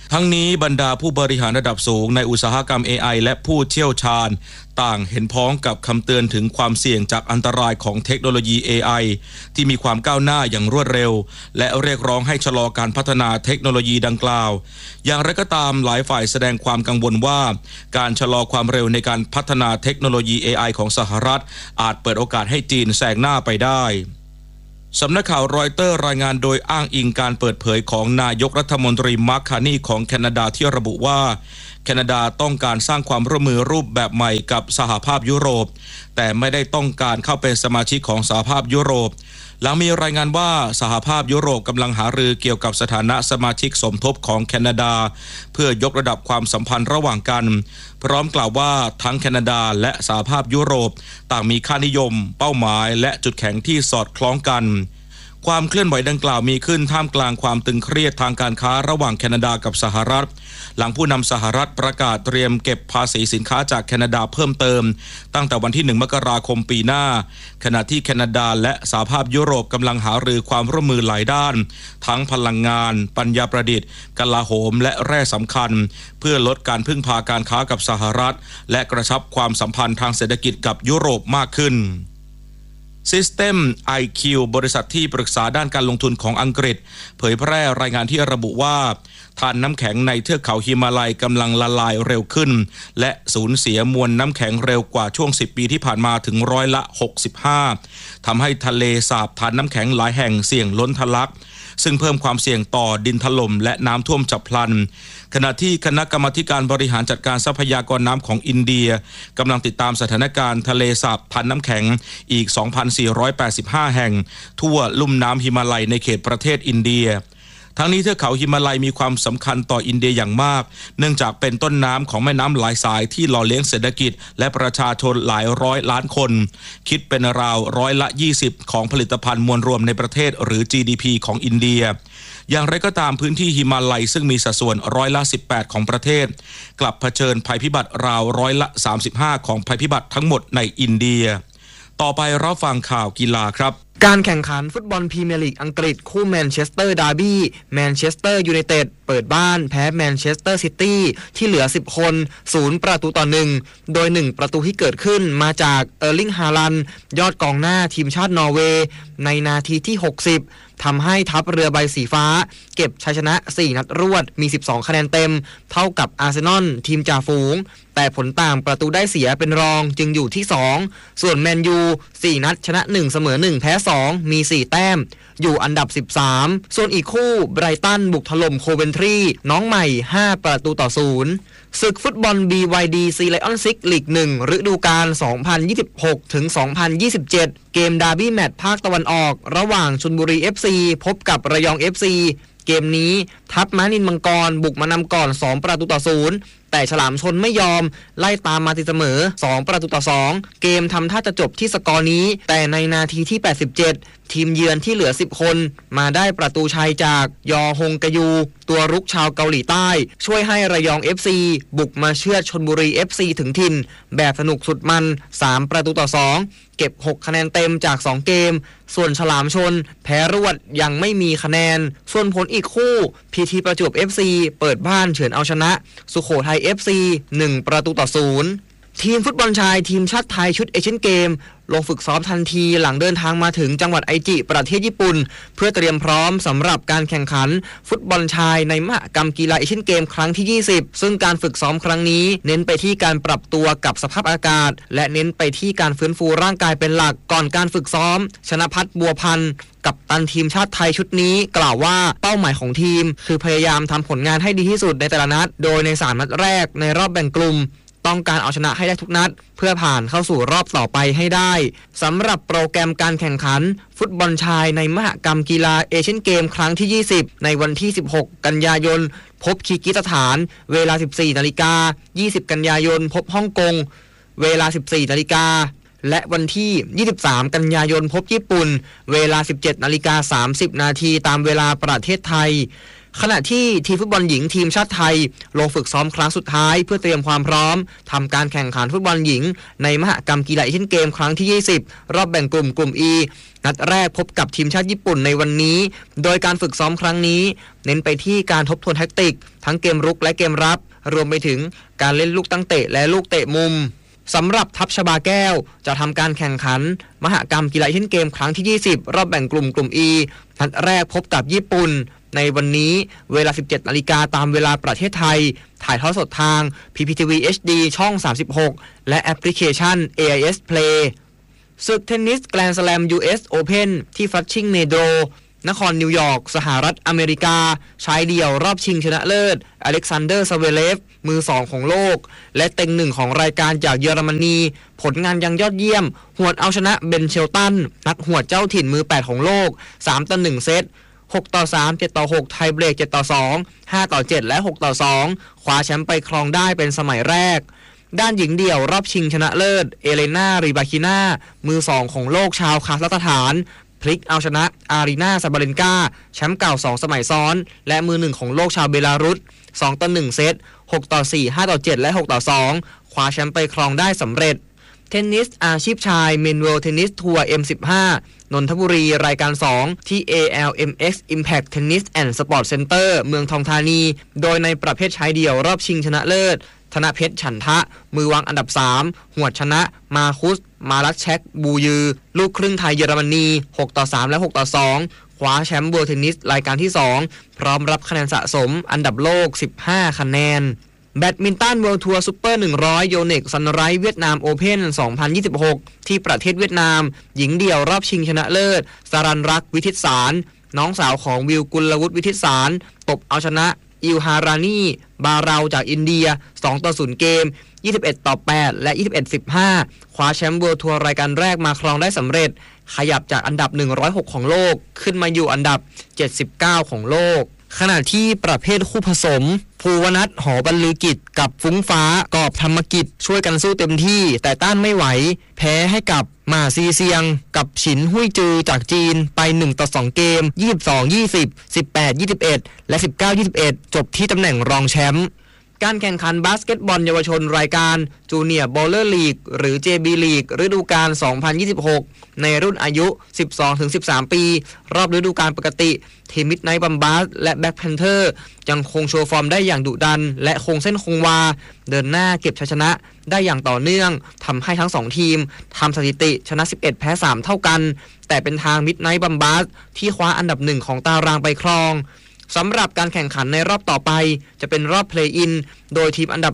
ทั้งนี้บรรดาผู้บริหารระดับสูงในอุตสาหกรรม AI และผู้เชี่ยวชาญต่างเห็นพ้องกับคำเตือนถึงความเสี่ยงจากอันตรายของเทคโนโลยี AI ที่มีความก้าวหน้าอย่างรวดเร็วและเรียกร้องให้ชะลอการพัฒนาเทคโนโลยีดังกล่าวอย่างไรก็ตามหลายฝ่ายแสดงความกังวลว่าการชะลอความเร็วในการพัฒนาเทคโนโลยี AI ของสหรัฐอาจเปิดโอกาสให้จีนแซงหน้าไปได้สำนักข่าวรอยเตอร์รายงานโดยอ้างอิงการเปิดเผยของนายกรัฐมนตรีมาร์ค คาร์นีของแคนาดาที่ระบุว่าแคนาดาต้องการสร้างความร่วมมือรูปแบบใหม่กับสหภาพยุโรปแต่ไม่ได้ต้องการเข้าเป็นสมาชิกของสหภาพยุโรปหลังมีรายงานว่าสหภาพยุโรปกำลังหารือเกี่ยวกับสถานะสมาชิกสมทบของแคนาดาเพื่อยกระดับความสัมพันธ์ระหว่างกันพร้อมกล่าวว่าทั้งแคนาดาและสหภาพยุโรปต่างมีค่านิยมเป้าหมายและจุดแข็งที่สอดคล้องกันความเคลื่อนไหวดังกล่าวมีขึ้นท่ามกลางความตึงเครียดทางการค้าระหว่างแคนาดากับสหรัฐหลังผู้นำสหรัฐประกาศเตรียมเก็บภาษีสินค้าจากแคนาดาเพิ่มเติมตั้งแต่วันที่1 มกราคมปีหน้าขณะที่แคนาดาและสหภาพยุโรปกำลังหารือความร่วมมือหลายด้านทั้งพลังงานปัญญาประดิษฐ์กลาโหมและแร่สำคัญเพื่อลดการพึ่งพาการค้ากับสหรัฐและกระชับความสัมพันธ์ทางเศรษฐกิจกับยุโรปมากขึ้นSystem IQ บริษัทที่ปรึกษาด้านการลงทุนของอังกฤษเผยแพร่รายงานที่ระบุว่าถ่านน้ำแข็งในเทือกเขาหิมาลัยกำลังละลายเร็วขึ้นและสูญเสียมวลน้ำแข็งเร็วกว่าช่วง10 ปีที่ผ่านมาถึง65%ทำให้ทะเลสาบถ่านน้ำแข็งหลายแห่งเสี่ยงล้นทะลักซึ่งเพิ่มความเสี่ยงต่อดินถล่มและน้ำท่วมฉับพลันขณะที่คณะกรรมาการบริหารจัดการทรัพยากรน้ำของอินเดียกำลังติดตามสถานการณ์ทะเลสาบถ่านน้ำแข็งอีก 2,485 แห่งทั่วลุ่มน้ำหิมาลัยในเขตประเทศอินเดียทั้งนี้เทือกเขาหิมาลัยมีความสำคัญต่ออินเดียอย่างมากเนื่องจากเป็นต้นน้ำของแม่น้ำหลายสายที่หล่อเลี้ยงเศรษฐกิจและประชาชนหลายร้อยล้านคนคิดเป็นราว20%ของผลิตภัณฑ์มวลรวมในประเทศหรือ GDP ของอินเดียอย่างไรก็ตามพื้นที่หิมาลัยซึ่งมีสัดส่วน18%ของประเทศกลับเผชิญภัยพิบัติราว35%ของภัยพิบัติทั้งหมดในอินเดียต่อไปรับฟังข่าวกีฬาครับการแข่งขันฟุตบอลพรีเมียร์ลีกอังกฤษคู่แมนเชสเตอร์ดาร์บี้แมนเชสเตอร์ยูไนเต็ดเปิดบ้านแพ้แมนเชสเตอร์ซิตี้ที่เหลือ10คน0-1โดย1ประตูที่เกิดขึ้นมาจากเออร์ลิงฮาลันด์ยอดกองหน้าทีมชาตินอร์เวย์ในนาทีที่60ทำให้ทัพเรือใบสีฟ้าเก็บชัยชนะ4นัดรวดมี12คะแนนเต็มเท่ากับอาร์เซนอลทีมจ่าฝูงแต่ผลต่างประตูได้เสียเป็นรองจึงอยู่ที่2ส่วนแมนยู4นัดชนะ1เสมอ1แพ้2มี4แต้มอยู่อันดับ13ส่วนอีกคู่ไบรตันบุกถล่มโคเวนทรีน้องใหม่5-0ศึกฟุตบอล BYD Sea Lions 6 ลีก 1 ฤดูกาล 2026 ถึง 2027 เกมดาร์บี้แมตช์ภาคตะวันออกระหว่างชลบุรี FC พบกับระยอง FC เกมนี้ทัพม้านินมังกรบุกมานำก่อน2-0แต่ฉลามชนไม่ยอมไล่ตามมาตีเสมอ2-2เกมทำท่าจะจบที่สกอร์นี้แต่ในนาทีที่87ทีมเยือนที่เหลือ10คนมาได้ประตูชัยจากยอฮงกยูตัวรุกชาวเกาหลีใต้ช่วยให้ระยอง FC บุกมาเชือดชลบุรี FC ถึงถิ่นแบบสนุกสุดมัน3-2เก็บ6คะแนนเต็มจาก2เกมส่วนฉลามชนแพ้รวดยังไม่มีคะแนนส่วนผลอีกคู่ PT ประจวบ FC เปิดบ้านเฉือนเอาชนะสุโขทัย FC 1-0ทีมฟุตบอลชายทีมชาติไทยชุดเอเชียนเกมลงฝึกซ้อมทันทีหลังเดินทางมาถึงจังหวัดไอจิประเทศญี่ปุ่นเพื่อเตรียมพร้อมสำหรับการแข่งขันฟุตบอลชายในมหกรรมกีฬาเอเชียนเกมครั้งที่20ซึ่งการฝึกซ้อมครั้งนี้เน้นไปที่การปรับตัวกับสภาพอากาศและเน้นไปที่การฟื้นฟูร่างกายเป็นหลักก่อนการฝึกซ้อมชนภัทรบัวพันธ์กัปตันทีมชาติไทยชุดนี้กล่าวว่าเป้าหมายของทีมคือพยายามทำผลงานให้ดีที่สุดในแต่ละนัดโดยใน3นัดแรกในรอบแบ่งกลุ่มต้องการเอาชนะให้ได้ทุกนัดเพื่อผ่านเข้าสู่รอบต่อไปให้ได้สำหรับโปรแกรมการแข่งขันฟุตบอลชายในมหกรรมกีฬาเอเชียนเกมครั้งที่20ในวันที่16กันยายนพบคีร์กิสถานเวลา 14:00 น20กันยายนพบฮ่องกงเวลา 14:00 นและวันที่23กันยายนพบญี่ปุ่นเวลา 17:30 นตามเวลาประเทศไทยขณะที่ทีมฟุตบอลหญิงทีมชาติไทยลงฝึกซ้อมครั้งสุดท้ายเพื่อเตรียมความพร้อมทำการแข่งขันฟุตบอลหญิงในมหกรรมกีฬาเอเชียนเกมครั้งที่20รอบแบ่งกลุ่ม E นัดแรกพบกับทีมชาติญี่ปุ่นในวันนี้โดยการฝึกซ้อมครั้งนี้เน้นไปที่การทบทวนแทคติกทั้งเกมรุกและเกมรับรวมไปถึงการเล่นลูกตั้งเตะและลูกเตะมุมสำหรับทัพชบาแก้วจะทำการแข่งขันมหกรรมกีฬาเอเชียนเกมครั้งที่20รอบแบ่งกลุ่ม E นัดแรกพบกับญี่ปุ่นในวันนี้เวลา 17:00 น.ตามเวลาประเทศไทยถ่ายทอดสดทาง PPTV HD ช่อง36และแอปพลิเคชัน AIS Play ศึกเทนนิสแกรนด์สแลม US Open ที่ฟลัชชิงเมโดนครนิวยอร์กสหรัฐอเมริกาชายเดี่ยวรอบชิงชนะเลิศอเล็กซานเดอร์ซาเวเลฟมือ2ของโลกและเต็ง1ของรายการจากเยอรมนีผลงานยังยอดเยี่ยมหวดเอาชนะเบนเชลตันนักหวดเจ้าถิ่นมือ8ของโลก3-1 เซต6-3 7-6 ไทยเบรก 7-2 5-7 และ 6-2 คว้าแชมป์ไปครองได้เป็นสมัยแรกด้านหญิงเดี่ยวรอบชิงชนะเลิศเอเลนาริบาคิน่ามือ2ของโลกชาวคาซัคสถานพลิกเอาชนะอารีนาซาบาเลนกาแชมป์เก่า2สมัยซ้อนและมือ1ของโลกชาวเบลารุส2-1 เซต 6-4 5-7 และ 6-2 คว้าแชมป์ไปครองได้สำเร็จเทนนิสอาชีพชายเมนเวลเทนนิสทัวร์ M15 นนทบุรีรายการ2ที่ ALMX Impact Tennis and Sport Center เมืองทองธานีโดยในประเภทชายเดี่ยวรอบชิงชนะเลิศธนเพชรฉันทะมือวางอันดับ3หวดชนะมาคุสมาลักแชกบูยือลูกครึ่งไทยเยอรมนี 6-3 และ 6-2 คว้าแชมป์เวิลด์เทนนิสรายการที่2พร้อมรับคะแนนสะสมอันดับโลก15คะแนนแบดมินตันเวิลด์ทัวร์ซุปเปอร์100โยเน็กซันไรท์เวียดนามโอเพ่น2026ที่ประเทศเวียดนามหญิงเดี่ยวรอบชิงชนะเลิศสรัญรักษ์วิทิตสารน้องสาวของวิวกุลวุฒิวิทิตสารตบเอาชนะอิลฮารานีบาเราจากอินเดีย 2-0 เกม 21-8 และ 21-15 คว้าแชมป์เวิลด์ทัวร์รายการแรกมาครองได้สำเร็จขยับจากอันดับ106ของโลกขึ้นมาอยู่อันดับ79ของโลกขณะที่ประเภทคู่ผสมภูวนัทหอบรรลือกิจกับฟุ้งฟ้ากอบธรรมกิจช่วยกันสู้เต็มที่แต่ต้านไม่ไหวแพ้ให้กับหม่าซีเซียงกับฉินหุยจือจากจีนไป1-2 เกม 22-20 18-21 และ 19-21 จบที่ตำแหน่งรองแชมป์การแข่งขันบาสเกตบอลเยาวชนรายการจูเนียร์บอลเลอร์ลีกหรือ JB ลีกฤดูกาล 2026 ในรุ่นอายุ 12-13 ปีรอบฤดูกาลปกติทีมมิดไนท์บัมบาสและแบ็คแพนเทอร์ยังคงโชว์ฟอร์มได้อย่างดุดันและคงเส้นคงวาเดินหน้าเก็บชัยชนะได้อย่างต่อเนื่องทำให้ทั้ง2ทีมทำสถิติชนะ11แพ้3เท่ากันแต่เป็นทางมิดไนท์บัมบาสที่คว้าอันดับ1ของตารางไปครองสำหรับการแข่งขันในรอบต่อไปจะเป็นรอบเพลย์อินโดยทีมอันดับ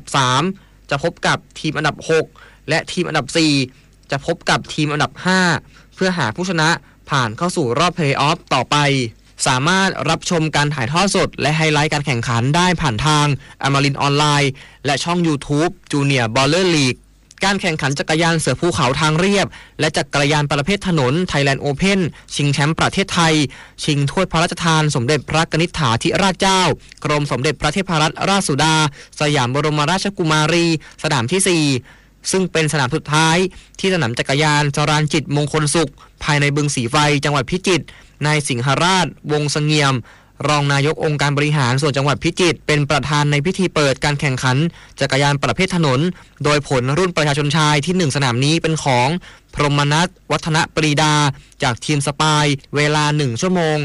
3จะพบกับทีมอันดับ6และทีมอันดับ4จะพบกับทีมอันดับ5เพื่อหาผู้ชนะผ่านเข้าสู่รอบเพลย์ออฟต่อไปสามารถรับชมการถ่ายทอดสดและไฮไลท์การแข่งขันได้ผ่านทางอมรินทร์ออนไลน์และช่อง YouTube Junior Baller Leagueการแข่งขันจักรยานเสือภูเขาทางเรียบและจักรยานประเภทถนน Thailand Open ชิงแชมป์ประเทศไทยชิงถ้วยพระราชทานสมเด็จพระกนิษฐาธิราชเจ้ากรมสมเด็จพระเทพรัตนราชสุดาสยามบรมราชกุมารีสนามที่4ซึ่งเป็นสนามสุดท้ายที่สนามจักรยานจรัญจิตมงคลสุขภายในบึงสีไฟจังหวัดพิจิตรนายสิงหราชวงศ์เสงี่ยมรองนายกองค์การบริหารส่วนจังหวัดพิจิตรเป็นประธานในพิธีเปิดการแข่งขันจักรยานประเภทถนนโดยผลรุ่นประชาชนชายที่1สนามนี้เป็นของพรหมนัสวัฒนปรีดาจากทีมสปายเวลา1ชั่วโมง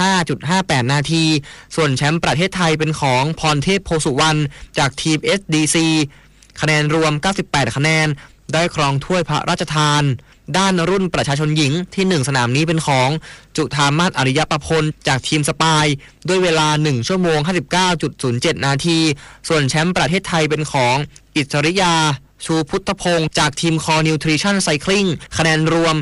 35.58 นาทีส่วนแชมป์ประเทศไทยเป็นของพรเทพโพสุวรรณจากทีม SDC คะแนนรวม98คะแนนได้ครองถ้วยพระราชทานด้านรุ่นประชาชนหญิงที่1สนามนี้เป็นของจุธามาศอริยประพลจากทีมสปายด้วยเวลา1ชั่วโมง 59.07 นาทีส่วนแชมป์ประเทศไทยเป็นของอิสริยาชูพุทธพงศ์จากทีมคอนิวทริชั่นไซคลิงคะแนนรวม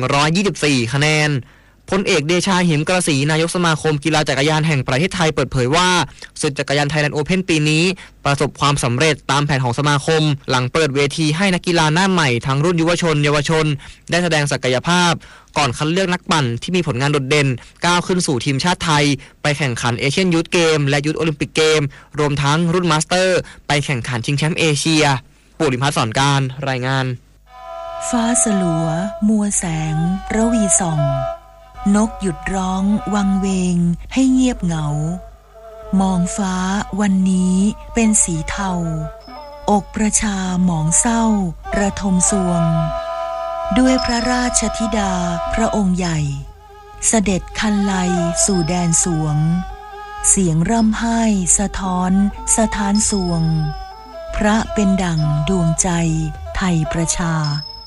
124คะแนนพลเอกเดชาหิมกระสีนายกสมาคมกีฬาจักรยานแห่งประเทศไทยเปิดเผยว่าศึกจักรยานไทยแลนด์โอเพ่นปีนี้ประสบความสำเร็จตามแผนของสมาคมหลังเปิดเวทีให้นักกีฬาหน้าใหม่ทั้งรุ่นเยาวชนได้แสดงศักยภาพก่อนคัดเลือกนักปั่นที่มีผลงานโดดเด่นก้าวขึ้นสู่ทีมชาติไทยไปแข่งขันเอเชียนยูทเกมและยูทโอลิมปิกเกมรวมทั้งรุ่นมาสเตอร์ไปแข่งขันชิงแชมป์เอเชียปุริพัฒน์สอนการรายงานฟ้าสลัวมัวแสงระวีส่องนกหยุดร้องวังเวงให้เงียบเหงามองฟ้าวันนี้เป็นสีเทาอกประชาหมองเศร้าระทมสวงด้วยพระราชธิดาพระองค์ใหญ่เสด็จคันไลสู่แดนสวงเสียงร่ำไห้สะท้อนสถานสวงพระเป็นดั่งดวงใจไทยประชา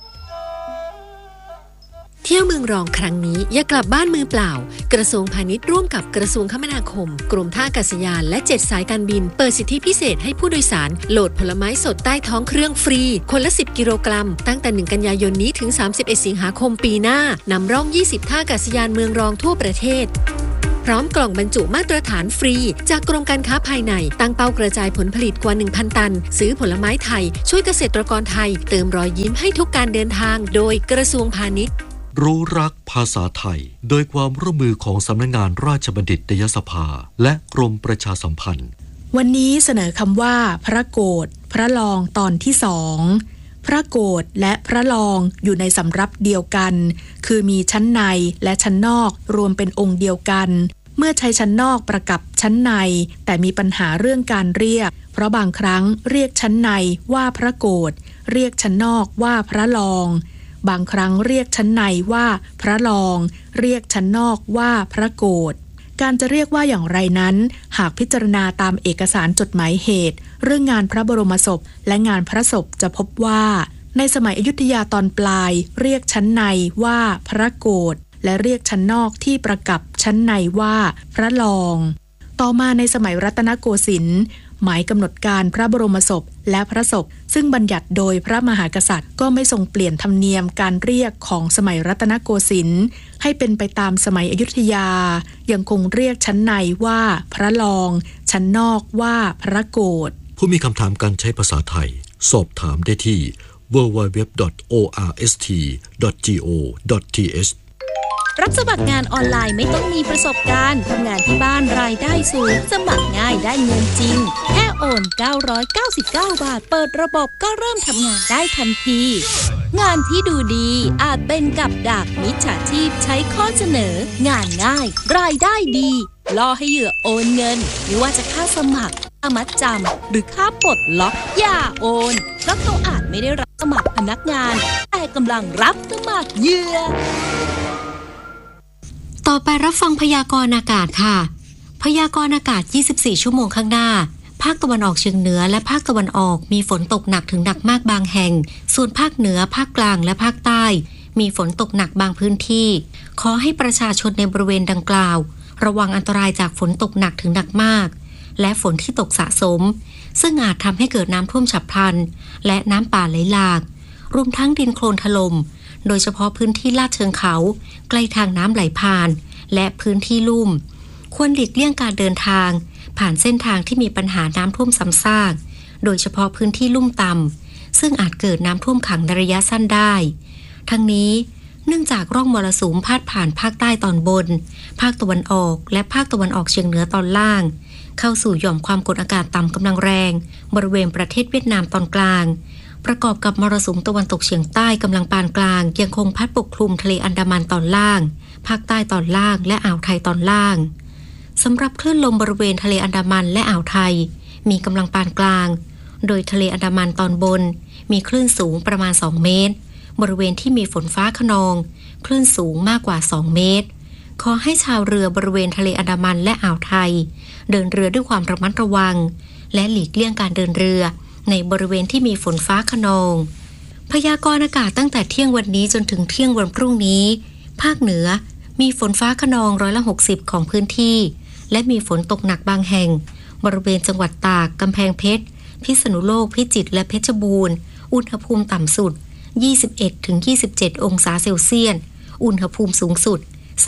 เที่ยวเมืองรองครั้งนี้อย่ากลับบ้านมือเปล่ากระทรวงพาณิชย์ร่วมกับกระทรวงคมนาคมกรมท่าอากาศยานและ7สายการบินเปิดสิทธิพิเศษให้ผู้โดยสารโหลดผลไม้สดใต้ท้องเครื่องฟรีคนละ10กิโลกรัมตั้งแต่1กันยายนนี้ถึง31สิงหาคมปีหน้านำร่อง20ท่าอากาศยานเมืองรองทั่วประเทศพร้อมกล่องบรรจุมาตรฐานฟรีจากกรมการค้าภายในตั้งเป้ากระจายผลผลิตกว่า 1,000 ตันซื้อผลไม้ไทยช่วยเกษตรกรไทยเติมรอยยิ้มให้ทุกการเดินทางโดยกระทรวงพาณิชย์รู้รักภาษาไทยโดยความร่วมมือของสำนักงานราชบัณฑิตยสภาและกรมประชาสัมพันธ์วันนี้เสนอคำว่าพระโกฐพระลองตอนที่2พระโกฐและพระลองอยู่ในสำรับเดียวกันคือมีชั้นในและชั้นนอกรวมเป็นองค์เดียวกันเมื่อใช้ชั้นนอกประกับชั้นในแต่มีปัญหาเรื่องการเรียกเพราะบางครั้งเรียกชั้นในว่าพระโกฐเรียกชั้นนอกว่าพระลองบางครั้งเรียกชั้นในว่าพระลองเรียกชั้นนอกว่าพระโกฐการจะเรียกว่าอย่างไรนั้นหากพิจารณาตามเอกสารจดหมายเหตุเรื่องงานพระบรมศพและงานพระศพจะพบว่าในสมัยอยุธยาตอนปลายเรียกชั้นในว่าพระโกฐและเรียกชั้นนอกที่ประกับชั้นในว่าพระลองต่อมาในสมัยรัตนโกสินทร์หมายกำหนดการพระบรมศพและพระศพซึ่งบัญญัติโดยพระมหากษัตริย์ก็ไม่ทรงเปลี่ยนธรรมเนียมการเรียกของสมัยรัตนโกสินทร์ให้เป็นไปตามสมัยอยุธยายังคงเรียกชั้นในว่าพระลองชั้นนอกว่าพระโกฐผู้มีคำถามการใช้ภาษาไทยสอบถามได้ที่ www.orst.go.th รับสมัครงานออนไลน์ไม่ต้องมีประสบการณ์ทำงานที่บ้านรายได้สูงสมัครง่ายได้เงินจริงแค่โอน999 บาทเปิดระบบก็เริ่มทำงานได้ทันทีงานที่ดูดีอาจเป็นกับดักมิจฉาชีพใช้ข้อเสนองานง่ายรายได้ดีล่อให้เหยื่อโอนเงินไม่ว่าจะค่าสมัครค่ามัดจำหรือค่าปลดล็อกอย่าโอนเพราะเขาอาจไม่ได้รับสมัครพนักงานแต่กำลังรับสมัครเหยื่อต่อไปรับฟังพยากรณ์อากาศค่ะพยากรณ์อากาศ24ชั่วโมงข้างหน้าภาคตะวันออกเฉียงเหนือและภาคตะวันออกมีฝนตกหนักถึงหนักมากบางแห่งส่วนภาคเหนือภาคกลางและภาคใต้มีฝนตกหนักบางพื้นที่ขอให้ประชาชนในบริเวณดังกล่าวระวังอันตรายจากฝนตกหนักถึงหนักมากและฝนที่ตกสะสมซึ่งอาจทำให้เกิดน้ำท่วมฉับพลันและน้ำป่าไหลหลากรวมทั้งดินโคลนถล่มโดยเฉพาะพื้นที่ลาดเชิงเขาใกล้ทางน้ำไหลผ่านและพื้นที่ลุ่มควรหลีกเลี่ยงการเดินทางผ่านเส้นทางที่มีปัญหาน้ำท่วมซ้ำซากโดยเฉพาะพื้นที่ลุ่มต่ำซึ่งอาจเกิดน้ำท่วมขังในระยะสั้นได้ทั้งนี้เนื่องจากร่องมรสุมพาดผ่านภาคใต้ตอนบนภาคตะวันออกและภาคตะวันออกเฉียงเหนือตอนล่างเข้าสู่หย่อมความกดอากาศต่ำกำลังแรงบริเวณประเทศเวียดนามตอนกลางประกอบกับมรสุมตะวันตกเฉียงใต้กำลังปานกลางยังคงพัดปกคลุมทะเลอันดามันตอนล่างภาคใต้ตอนล่างและอ่าวไทยตอนล่างสำหรับคลื่นลมบริเวณทะเลอันดามันและอ่าวไทยมีกำลังปานกลางโดยทะเลอันดามันตอนบนมีคลื่นสูงประมาณ2เมตรบริเวณที่มีฝนฟ้าคะนองคลื่นสูงมากกว่า2เมตรขอให้ชาวเรือบริเวณทะเลอันดามันและอ่าวไทยเดินเรือด้วยความระมัดระวังและหลีกเลี่ยงการเดินเรือในบริเวณที่มีฝนฟ้าคะนองพยากรณ์อากาศตั้งแต่เที่ยงวันนี้จนถึงเที่ยงวันพรุ่งนี้ภาคเหนือมีฝนฟ้าคะนอง60%ของพื้นที่และมีฝนตกหนักบางแห่งบริเวณจังหวัดตากกำแพงเพชรพิษณุโลกพิจิตรและเพชรบูรณ์อุณหภูมิต่ำสุด 21-27 องศาเซลเซียสอุณหภูมิสูงสุด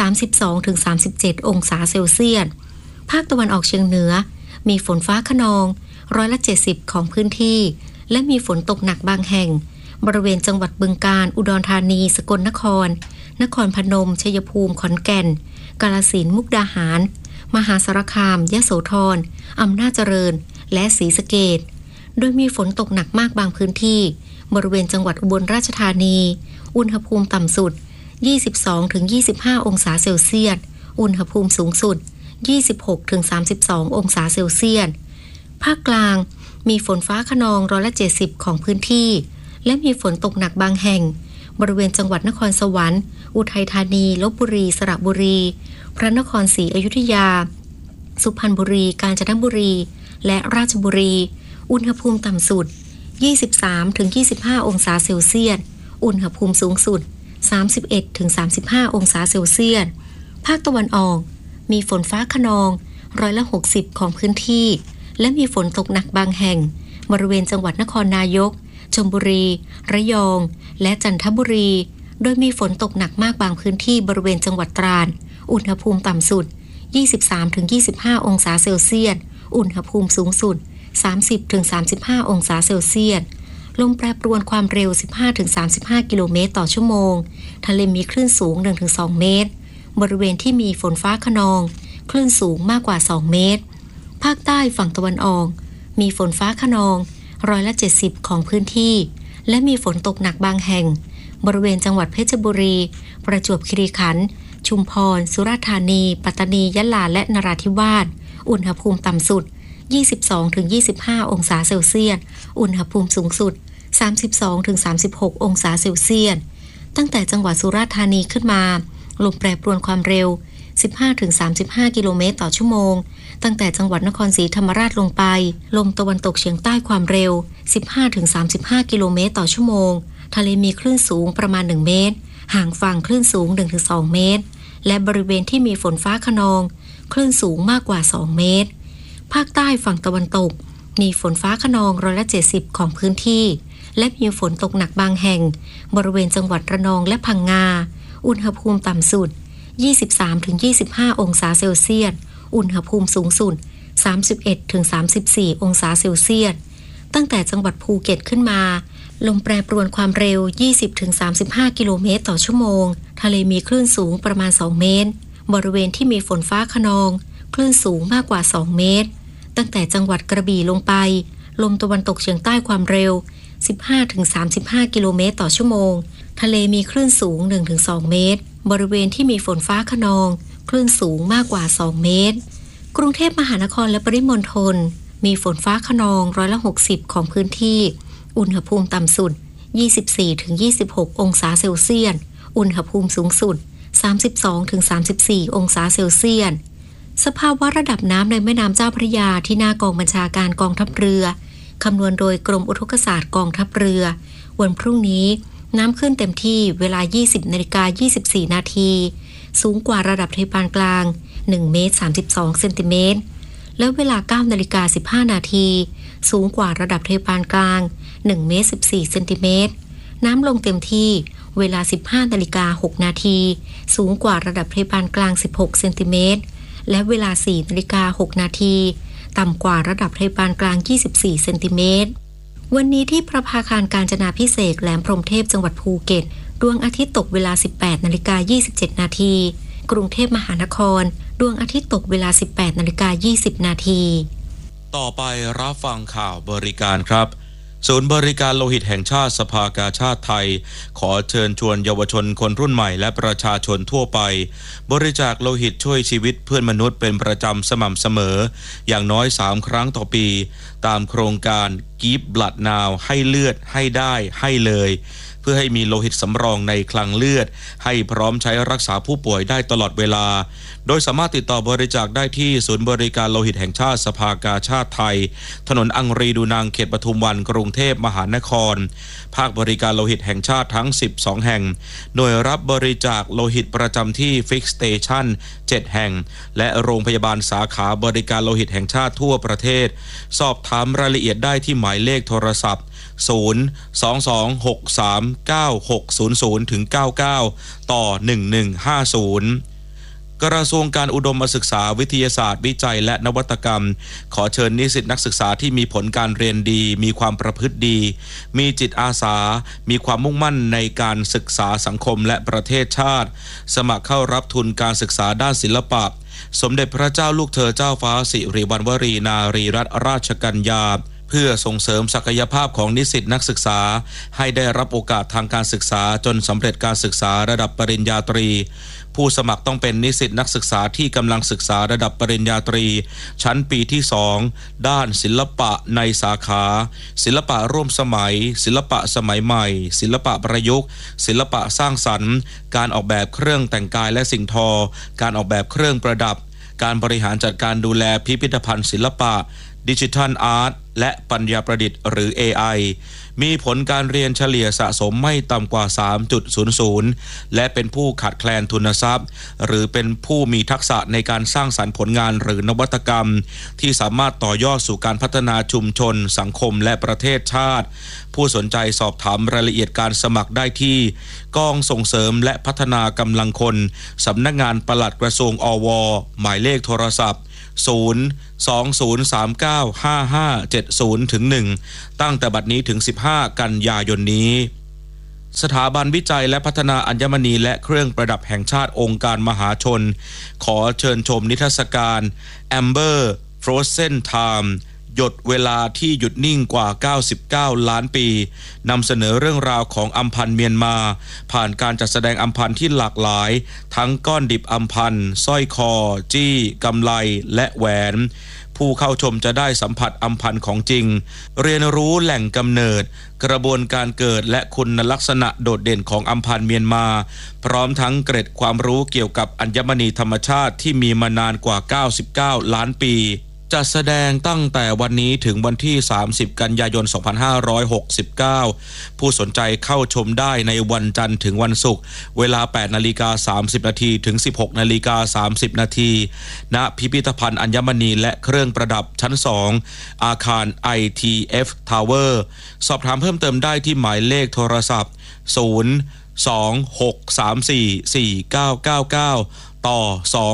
32-37 องศาเซลเซียสภาคตะวันออกเฉียงเหนือมีฝนฟ้าคะนอง70%ของพื้นที่และมีฝนตกหนักบางแห่งบริเวณจังหวัดบึงกาฬอุดรธานีสกลนครนครพนมชัยภูมิขอนแก่นกาฬสินธุ์มุกดาหารมหาสารคามยโสธรอำนาจเจริญและศรีสะเกษโดยมีฝนตกหนักมากบางพื้นที่บริเวณจังหวัดอุบลราชธานีอุณหภูมิต่ำสุด 22-25 องศาเซลเซียสอุณหภูมิสูงสุด 26-32 องศาเซลเซียสภาคกลางมีฝนฟ้าคะนอง70%ของพื้นที่และมีฝนตกหนักบางแห่งบริเวณจังหวัดนครสวรรค์อุทัยธานีลพบุรีสระบุรีพระนครศรีอยุธยาสุพรรณบุรีกาญจนบุรีและราชบุรีอุณหภูมิต่ำสุด 23-25 องศาเซลเซียสอุณหภูมิสูงสุด 31-35 องศาเซลเซียสภาคตะวันออกมีฝนฟ้าคะนอง60%ของพื้นที่และมีฝนตกหนักบางแห่งบริเวณจังหวัดนครนายกชลบุรีระยองและจันทบุรีโดยมีฝนตกหนักมากบางพื้นที่บริเวณจังหวัดตราดอุณหภูมิต่ำสุด 23-25 องศาเซลเซียสอุณหภูมิสูงสุด 30-35 องศาเซลเซียสลมแปรปรวนความเร็ว 15-35 กิโลเมตรต่อชั่วโมงทะเลมีคลื่นสูง 1-2 เมตรบริเวณที่มีฝนฟ้าคะนองคลื่นสูงมากกว่า 2 เมตรภาคใต้ฝั่งตะวันออกมีฝนฟ้าคะนอง70%ของพื้นที่และมีฝนตกหนักบางแห่งบริเวณจังหวัดเพชรบุรีประจวบคีรีขันธ์ชุมพรสุราษฎร์ธานีปัตตานียะลาและนราธิวาสอุณหภูมิต่ำสุด 22-25 องศาเซลเซียสอุณหภูมิสูงสุด 32-36 องศาเซลเซียสตั้งแต่จังหวัดสุราษฎร์ธานีขึ้นมาลมแปรปรวนความเร็ว 15-35 กิโลเมตรต่อชั่วโมงตั้งแต่จังหวัดนครศรีธรรมราชลงไปลมตะวันตกเฉียงใต้ความเร็ว 15-35 กิโลเมตรต่อชั่วโมงทะเลมีคลื่นสูงประมาณ 1 เมตรห่างฝั่งคลื่นสูง 1-2 เมตรและบริเวณที่มีฝนฟ้าคะนองคลื่นสูงมากกว่า 2 เมตรภาคใต้ฝั่งตะวันตกมีฝนฟ้าคะนอง70%ของพื้นที่และมีฝนตกหนักบางแห่งบริเวณจังหวัดระนองและพังงาอุณหภูมิต่ำสุด 23-25 องศาเซลเซียสอุณหภูมิสูงสุด 31-34 องศาเซลเซียสตั้งแต่จังหวัดภูเก็ตขึ้นมาลมแปรปรวนความเร็ว 20-35 กิโลเมตรต่อชั่วโมงทะเลมีคลื่นสูงประมาณ 2 เมตรบริเวณที่มีฝนฟ้าคะนองคลื่นสูงมากกว่า 2 เมตรตั้งแต่จังหวัดกระบี่ลงไปลมตะวันตกเฉียงใต้ความเร็ว 15-35 กิโลเมตรต่อชั่วโมงทะเลมีคลื่นสูง 1-2 เมตรบริเวณที่มีฝนฟ้าคะนองคลื่นสูงมากกว่า 2 เมตรกรุงเทพมหานครและปริมณฑลมีฝนฟ้าคะนอง60%ของพื้นที่อุณหภูมิต่ำสุด 24-26 องศาเซลเซียสอุณหภูมิสูงสุด 32-34 องศาเซลเซียสสภาวะระดับน้ำในแม่น้ำเจ้าพระยาที่หน้ากองบัญชาการกองทัพเรือคำนวณโดยกรมอุทกศาสตร์กองทัพเรือวันพรุ่งนี้น้ำขึ้นเต็มที่เวลา 20:24 นาทีสูงกว่าระดับทะเลปานกลาง1 เมตร 32 เซนติเมตรและเวลา 9:15 นาทีสูงกว่าระดับทะเลปานกลาง1 เมตร 14 เซนติเมตรน้ำลงเต็มที่เวลา 15:06 นาทีสูงกว่าระดับทะเลปานกลาง16 เซนติเมตรและเวลา 4:06 นาทีต่ำกว่าระดับทะเลปานกลาง24 เซนติเมตรวันนี้ที่ประภาคารกาญจนาภิเษกแหลมพรหมเทพจังหวัดภูเก็ตดวงอาทิตย์ตกเวลา 18:27 นาทีกรุงเทพมหานครดวงอาทิตย์ตกเวลา 18:20 นาทีต่อไปรับฟังข่าวบริการครับศูนย์บริการโลหิตแห่งชาติสภากาชาดไทยขอเชิญชวนเยาวชนคนรุ่นใหม่และประชาชนทั่วไปบริจาคโลหิตช่วยชีวิตเพื่อนมนุษย์เป็นประจำสม่ำเสมออย่างน้อย3 ครั้งต่อปีตามโครงการ Give Blood Now ให้เลือดให้ได้ให้เลยเพื่อให้มีโลหิตสำรองในคลังเลือดให้พร้อมใช้รักษาผู้ป่วยได้ตลอดเวลาโดยสามารถติดต่อบริจาคได้ที่ศูนย์บริการโลหิตแห่งชาติสภากาชาดไทยถนนอังรีดูนางเขตปทุมวันกรุงเทพมหานครภาคบริการโลหิตแห่งชาติทั้ง12แห่งหน่วยรับบริจาคโลหิตประจำที่ Fix Station 7 แห่งและโรงพยาบาลสาขาบริการโลหิตแห่งชาติทั่วประเทศสอบถามรายละเอียดได้ที่หมายเลขโทรศัพท์022639600-99 ต่อ 1150กระทรวงการอุดมศึกษาวิทยาศาสตร์วิจัยและนวัตกรรมขอเชิญนิสิตนักศึกษาที่มีผลการเรียนดีมีความประพฤติดีมีจิตอาสามีความมุ่งมั่นในการศึกษาสังคมและประเทศชาติสมัครเข้ารับทุนการศึกษาด้านศิลปะสมเด็จพระเจ้าลูกเธอเจ้าฟ้าสิริวัณวรีนารีรัตนราชกัญญาเพื่อส่งเสริมศักยภาพของนิสิตนักศึกษาให้ได้รับโอกาสทางการศึกษาจนสำเร็จการศึกษาระดับปริญญาตรีผู้สมัครต้องเป็นนิสิตนักศึกษาที่กำลังศึกษาระดับปริญญาตรีชั้นปีที่2ด้านศิลปะในสาขาศิลปะร่วมสมัยศิลปะสมัยใหม่ศิลปะประยุกต์ศิลปะสร้างสรรค์การออกแบบเครื่องแต่งกายและสิ่งทอการออกแบบเครื่องประดับการบริหารจัดการดูแลพิพิธภัณฑ์ศิลปะดิจิทัลอาร์ตและปัญญาประดิษฐ์หรือ AI มีผลการเรียนเฉลี่ยสะสมไม่ต่ำกว่า 3.00 และเป็นผู้ขาดแคลนทุนทรัพย์หรือเป็นผู้มีทักษะในการสร้างสรรค์ผลงานหรือนวัตกรรมที่สามารถต่อยอดสู่การพัฒนาชุมชนสังคมและประเทศชาติผู้สนใจสอบถามรายละเอียดการสมัครได้ที่กองส่งเสริมและพัฒนากำลังคนสำนักงานปลัดกระทรวงอว.หมายเลขโทรศัพท์020395570-1ตั้งแต่บัดนี้ถึง15กันยายนนี้สถาบันวิจัยและพัฒนาอัญมณีและเครื่องประดับแห่งชาติองค์การมหาชนขอเชิญชมนิทรรศการ Amber Frozen Time หยดเวลาที่หยุดนิ่งกว่า99ล้านปีนำเสนอเรื่องราวของอัมพันธ์เมียนมาผ่านการจัดแสดงอัมพันธ์ที่หลากหลายทั้งก้อนดิบอัมพันธ์สร้อยคอจี้กำไลและแหวนผู้เข้าชมจะได้สัมผัสอัมพันธ์ของจริงเรียนรู้แหล่งกำเนิดกระบวนการเกิดและคุณลักษณะโดดเด่นของอัมพันธ์เมียนมาพร้อมทั้งเกร็ดความรู้เกี่ยวกับอัญมณีธรรมชาติที่มีมานานกว่า99ล้านปีจัดแสดงตั้งแต่วันนี้ถึงวันที่30กันยายน2569ผู้สนใจเข้าชมได้ในวันจันทร์ถึงวันศุกร์เวลา 8:30 นถึง 16:30 นณพิพิธภัณฑ์อัญมณีและเครื่องประดับชั้น2อาคาร ITF Tower สอบถามเพิ่มเติมได้ที่หมายเลขโทรศัพท์026344999ต่อ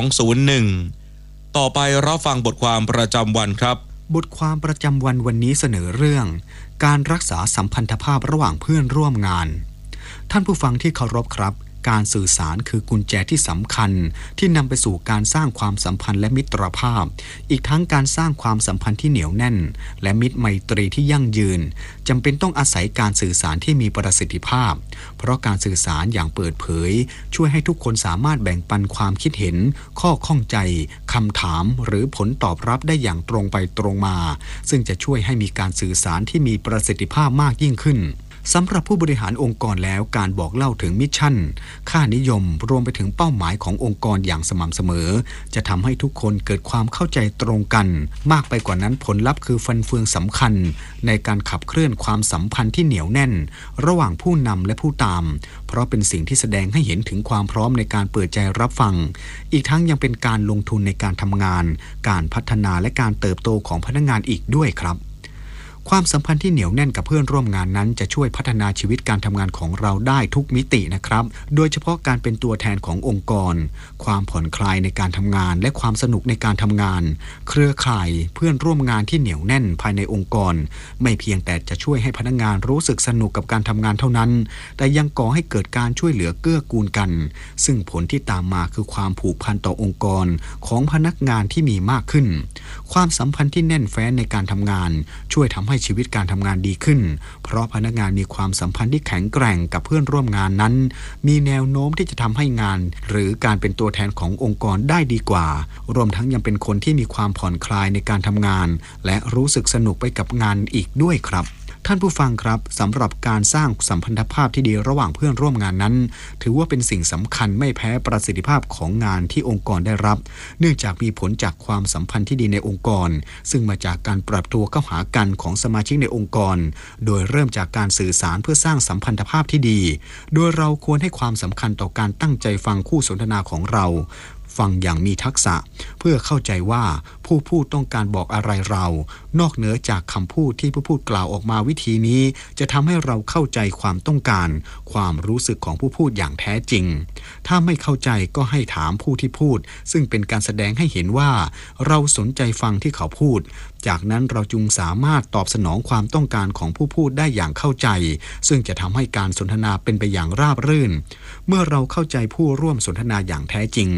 201ต่อไปรับฟังบทความประจำวันครับบทความประจำวันวันนี้เสนอเรื่องการรักษาสัมพันธภาพระหว่างเพื่อนร่วมงานท่านผู้ฟังที่เคารพครับการสื่อสารคือกุญแจที่สำคัญที่นำไปสู่การสร้างความสัมพันธ์และมิตรภาพอีกทั้งการสร้างความสัมพันธ์ที่เหนียวแน่นและมิตรไมตรีที่ยั่งยืนจำเป็นต้องอาศัยการสื่อสารที่มีประสิทธิภาพเพราะการสื่อสารอย่างเปิดเผยช่วยให้ทุกคนสามารถแบ่งปันความคิดเห็นข้อข้องใจคำถามหรือผลตอบรับได้อย่างตรงไปตรงมาซึ่งจะช่วยให้มีการสื่อสารที่มีประสิทธิภาพมากยิ่งขึ้นสำหรับผู้บริหารองค์กรแล้วการบอกเล่าถึงมิชชั่นค่านิยมรวมไปถึงเป้าหมายขององค์กรอย่างสม่ำเสมอจะทำให้ทุกคนเกิดความเข้าใจตรงกันมากไปกว่านั้นผลลัพธ์คือฟันเฟืองสำคัญในการขับเคลื่อนความสัมพันธ์ที่เหนียวแน่นระหว่างผู้นำและผู้ตามเพราะเป็นสิ่งที่แสดงให้เห็นถึงความพร้อมในการเปิดใจรับฟังอีกทั้งยังเป็นการลงทุนในการทำงานการพัฒนาและการเติบโตของพนักงานอีกด้วยครับความสัมพันธ์ที่เหนียวแน่นกับเพื่อนร่วมงานนั้นจะช่วยพัฒนาชีวิตการทำงานของเราได้ทุกมิตินะครับโดยเฉพาะการเป็นตัวแทนขององค์กรความผ่อนคลายในการทำงานและความสนุกในการทำงานเครือข่ายเพื่อนร่วมงานที่เหนียวแน่นภายในองค์กรไม่เพียงแต่จะช่วยให้พนักงานรู้สึกสนุกกับการทำงานเท่านั้นแต่ยังก่อให้เกิดการช่วยเหลือเกื้อกูลกันซึ่งผลที่ตามมาคือความผูกพันต่อองค์กรของพนักงานที่มีมากขึ้นความสัมพันธ์ที่แน่นแฟ้นในการทำงานช่วยทำให้ชีวิตการทำงานดีขึ้นเพราะพนักงานมีความสัมพันธ์ที่แข็งแกร่งกับเพื่อนร่วมงานนั้นมีแนวโน้มที่จะทำให้งานหรือการเป็นตัวแทนขององค์กรได้ดีกว่ารวมทั้งยังเป็นคนที่มีความผ่อนคลายในการทำงานและรู้สึกสนุกไปกับงานอีกด้วยครับท่านผู้ฟังครับสำหรับการสร้างสัมพันธภาพที่ดีระหว่างเพื่อนร่วมงานนั้นถือว่าเป็นสิ่งสำคัญไม่แพ้ประสิทธิภาพของงานที่องค์กรได้รับเนื่องจากมีผลจากความสัมพันธ์ที่ดีในองค์กรซึ่งมาจากการปรับตัวเข้าหากันของสมาชิกในองค์กรโดยเริ่มจากการสื่อสารเพื่อสร้างสัมพันธภาพที่ดีโดยเราควรให้ความสำคัญต่อการตั้งใจฟังคู่สนทนาของเราฟังอย่างมีทักษะเพื่อเข้าใจว่าผู้พูดต้องการบอกอะไรเรานอกเหนือจากคำพูดที่ผู้พูดกล่าวออกมาวิธีนี้จะทำให้เราเข้าใจความต้องการความรู้สึกของผู้พูดอย่างแท้จริงถ้าไม่เข้าใจก็ให้ถามผู้ที่พูดซึ่งเป็นการแสดงให้เห็นว่าเราสนใจฟังที่เขาพูดจากนั้นเราจึงสามารถตอบสนองความต้องการของผู้พูดได้อย่างเข้าใจซึ่งจะทำให้การสนทนาเป็นไปอย่างราบรื่นเมื่อเราเข้าใจผู้ร่วมสนทนาอย่างแท้จริง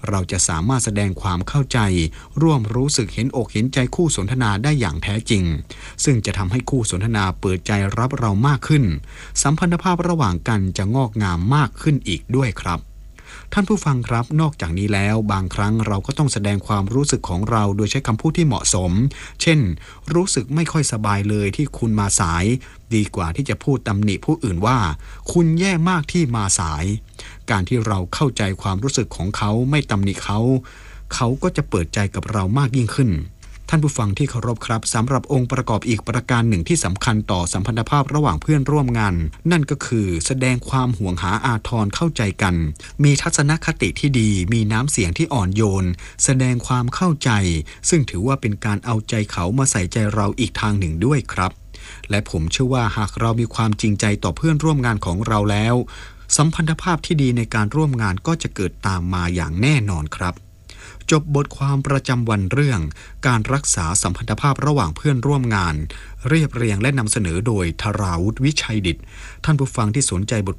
เราจะสามารถแสดงความเข้าใจร่วมรู้สึกเห็นอกเห็นใจคู่สนทนาได้อย่างแท้จริงซึ่งจะทำให้คู่สนทนาเปิดใจรับเรามากขึ้นสัมพันธภาพระหว่างกันจะงอกงามมากขึ้นอีกด้วยครับท่านผู้ฟังครับนอกจากนี้แล้วบางครั้งเราก็ต้องแสดงความรู้สึกของเราโดยใช้คำพูดที่เหมาะสมเช่นรู้สึกไม่ค่อยสบายเลยที่คุณมาสายดีกว่าที่จะพูดตำหนิผู้อื่นว่าคุณแย่มากที่มาสายการที่เราเข้าใจความรู้สึกของเขาไม่ตำหนิเขาก็จะเปิดใจกับเรามากยิ่งขึ้นท่านผู้ฟังที่เคารพครับสำหรับองค์ประกอบอีกประการหนึ่งที่สำคัญต่อสัมพันธภาพระหว่างเพื่อนร่วมงานนั่นก็คือแสดงความห่วงหาอาทรเข้าใจกันมีทัศนคติที่ดีมีน้ำเสียงที่อ่อนโยนแสดงความเข้าใจซึ่งถือว่าเป็นการเอาใจเขามาใส่ใจเราอีกทางหนึ่งด้วยครับและผมเชื่อว่าหากเรามีความจริงใจต่อเพื่อนร่วมงานของเราแล้วสัมพันธภาพที่ดีในการร่วมงานก็จะเกิดตามมาอย่างแน่นอนครับจบบทความประจำวันเรื่องการรักษาสัมพันธภาพระหว่างเพื่อนร่วมงานเรียบเรียงและนำเสนอโดยธราวุฒิวิชัยดิษฐ์ท่านผู้ฟังที่สนใจบท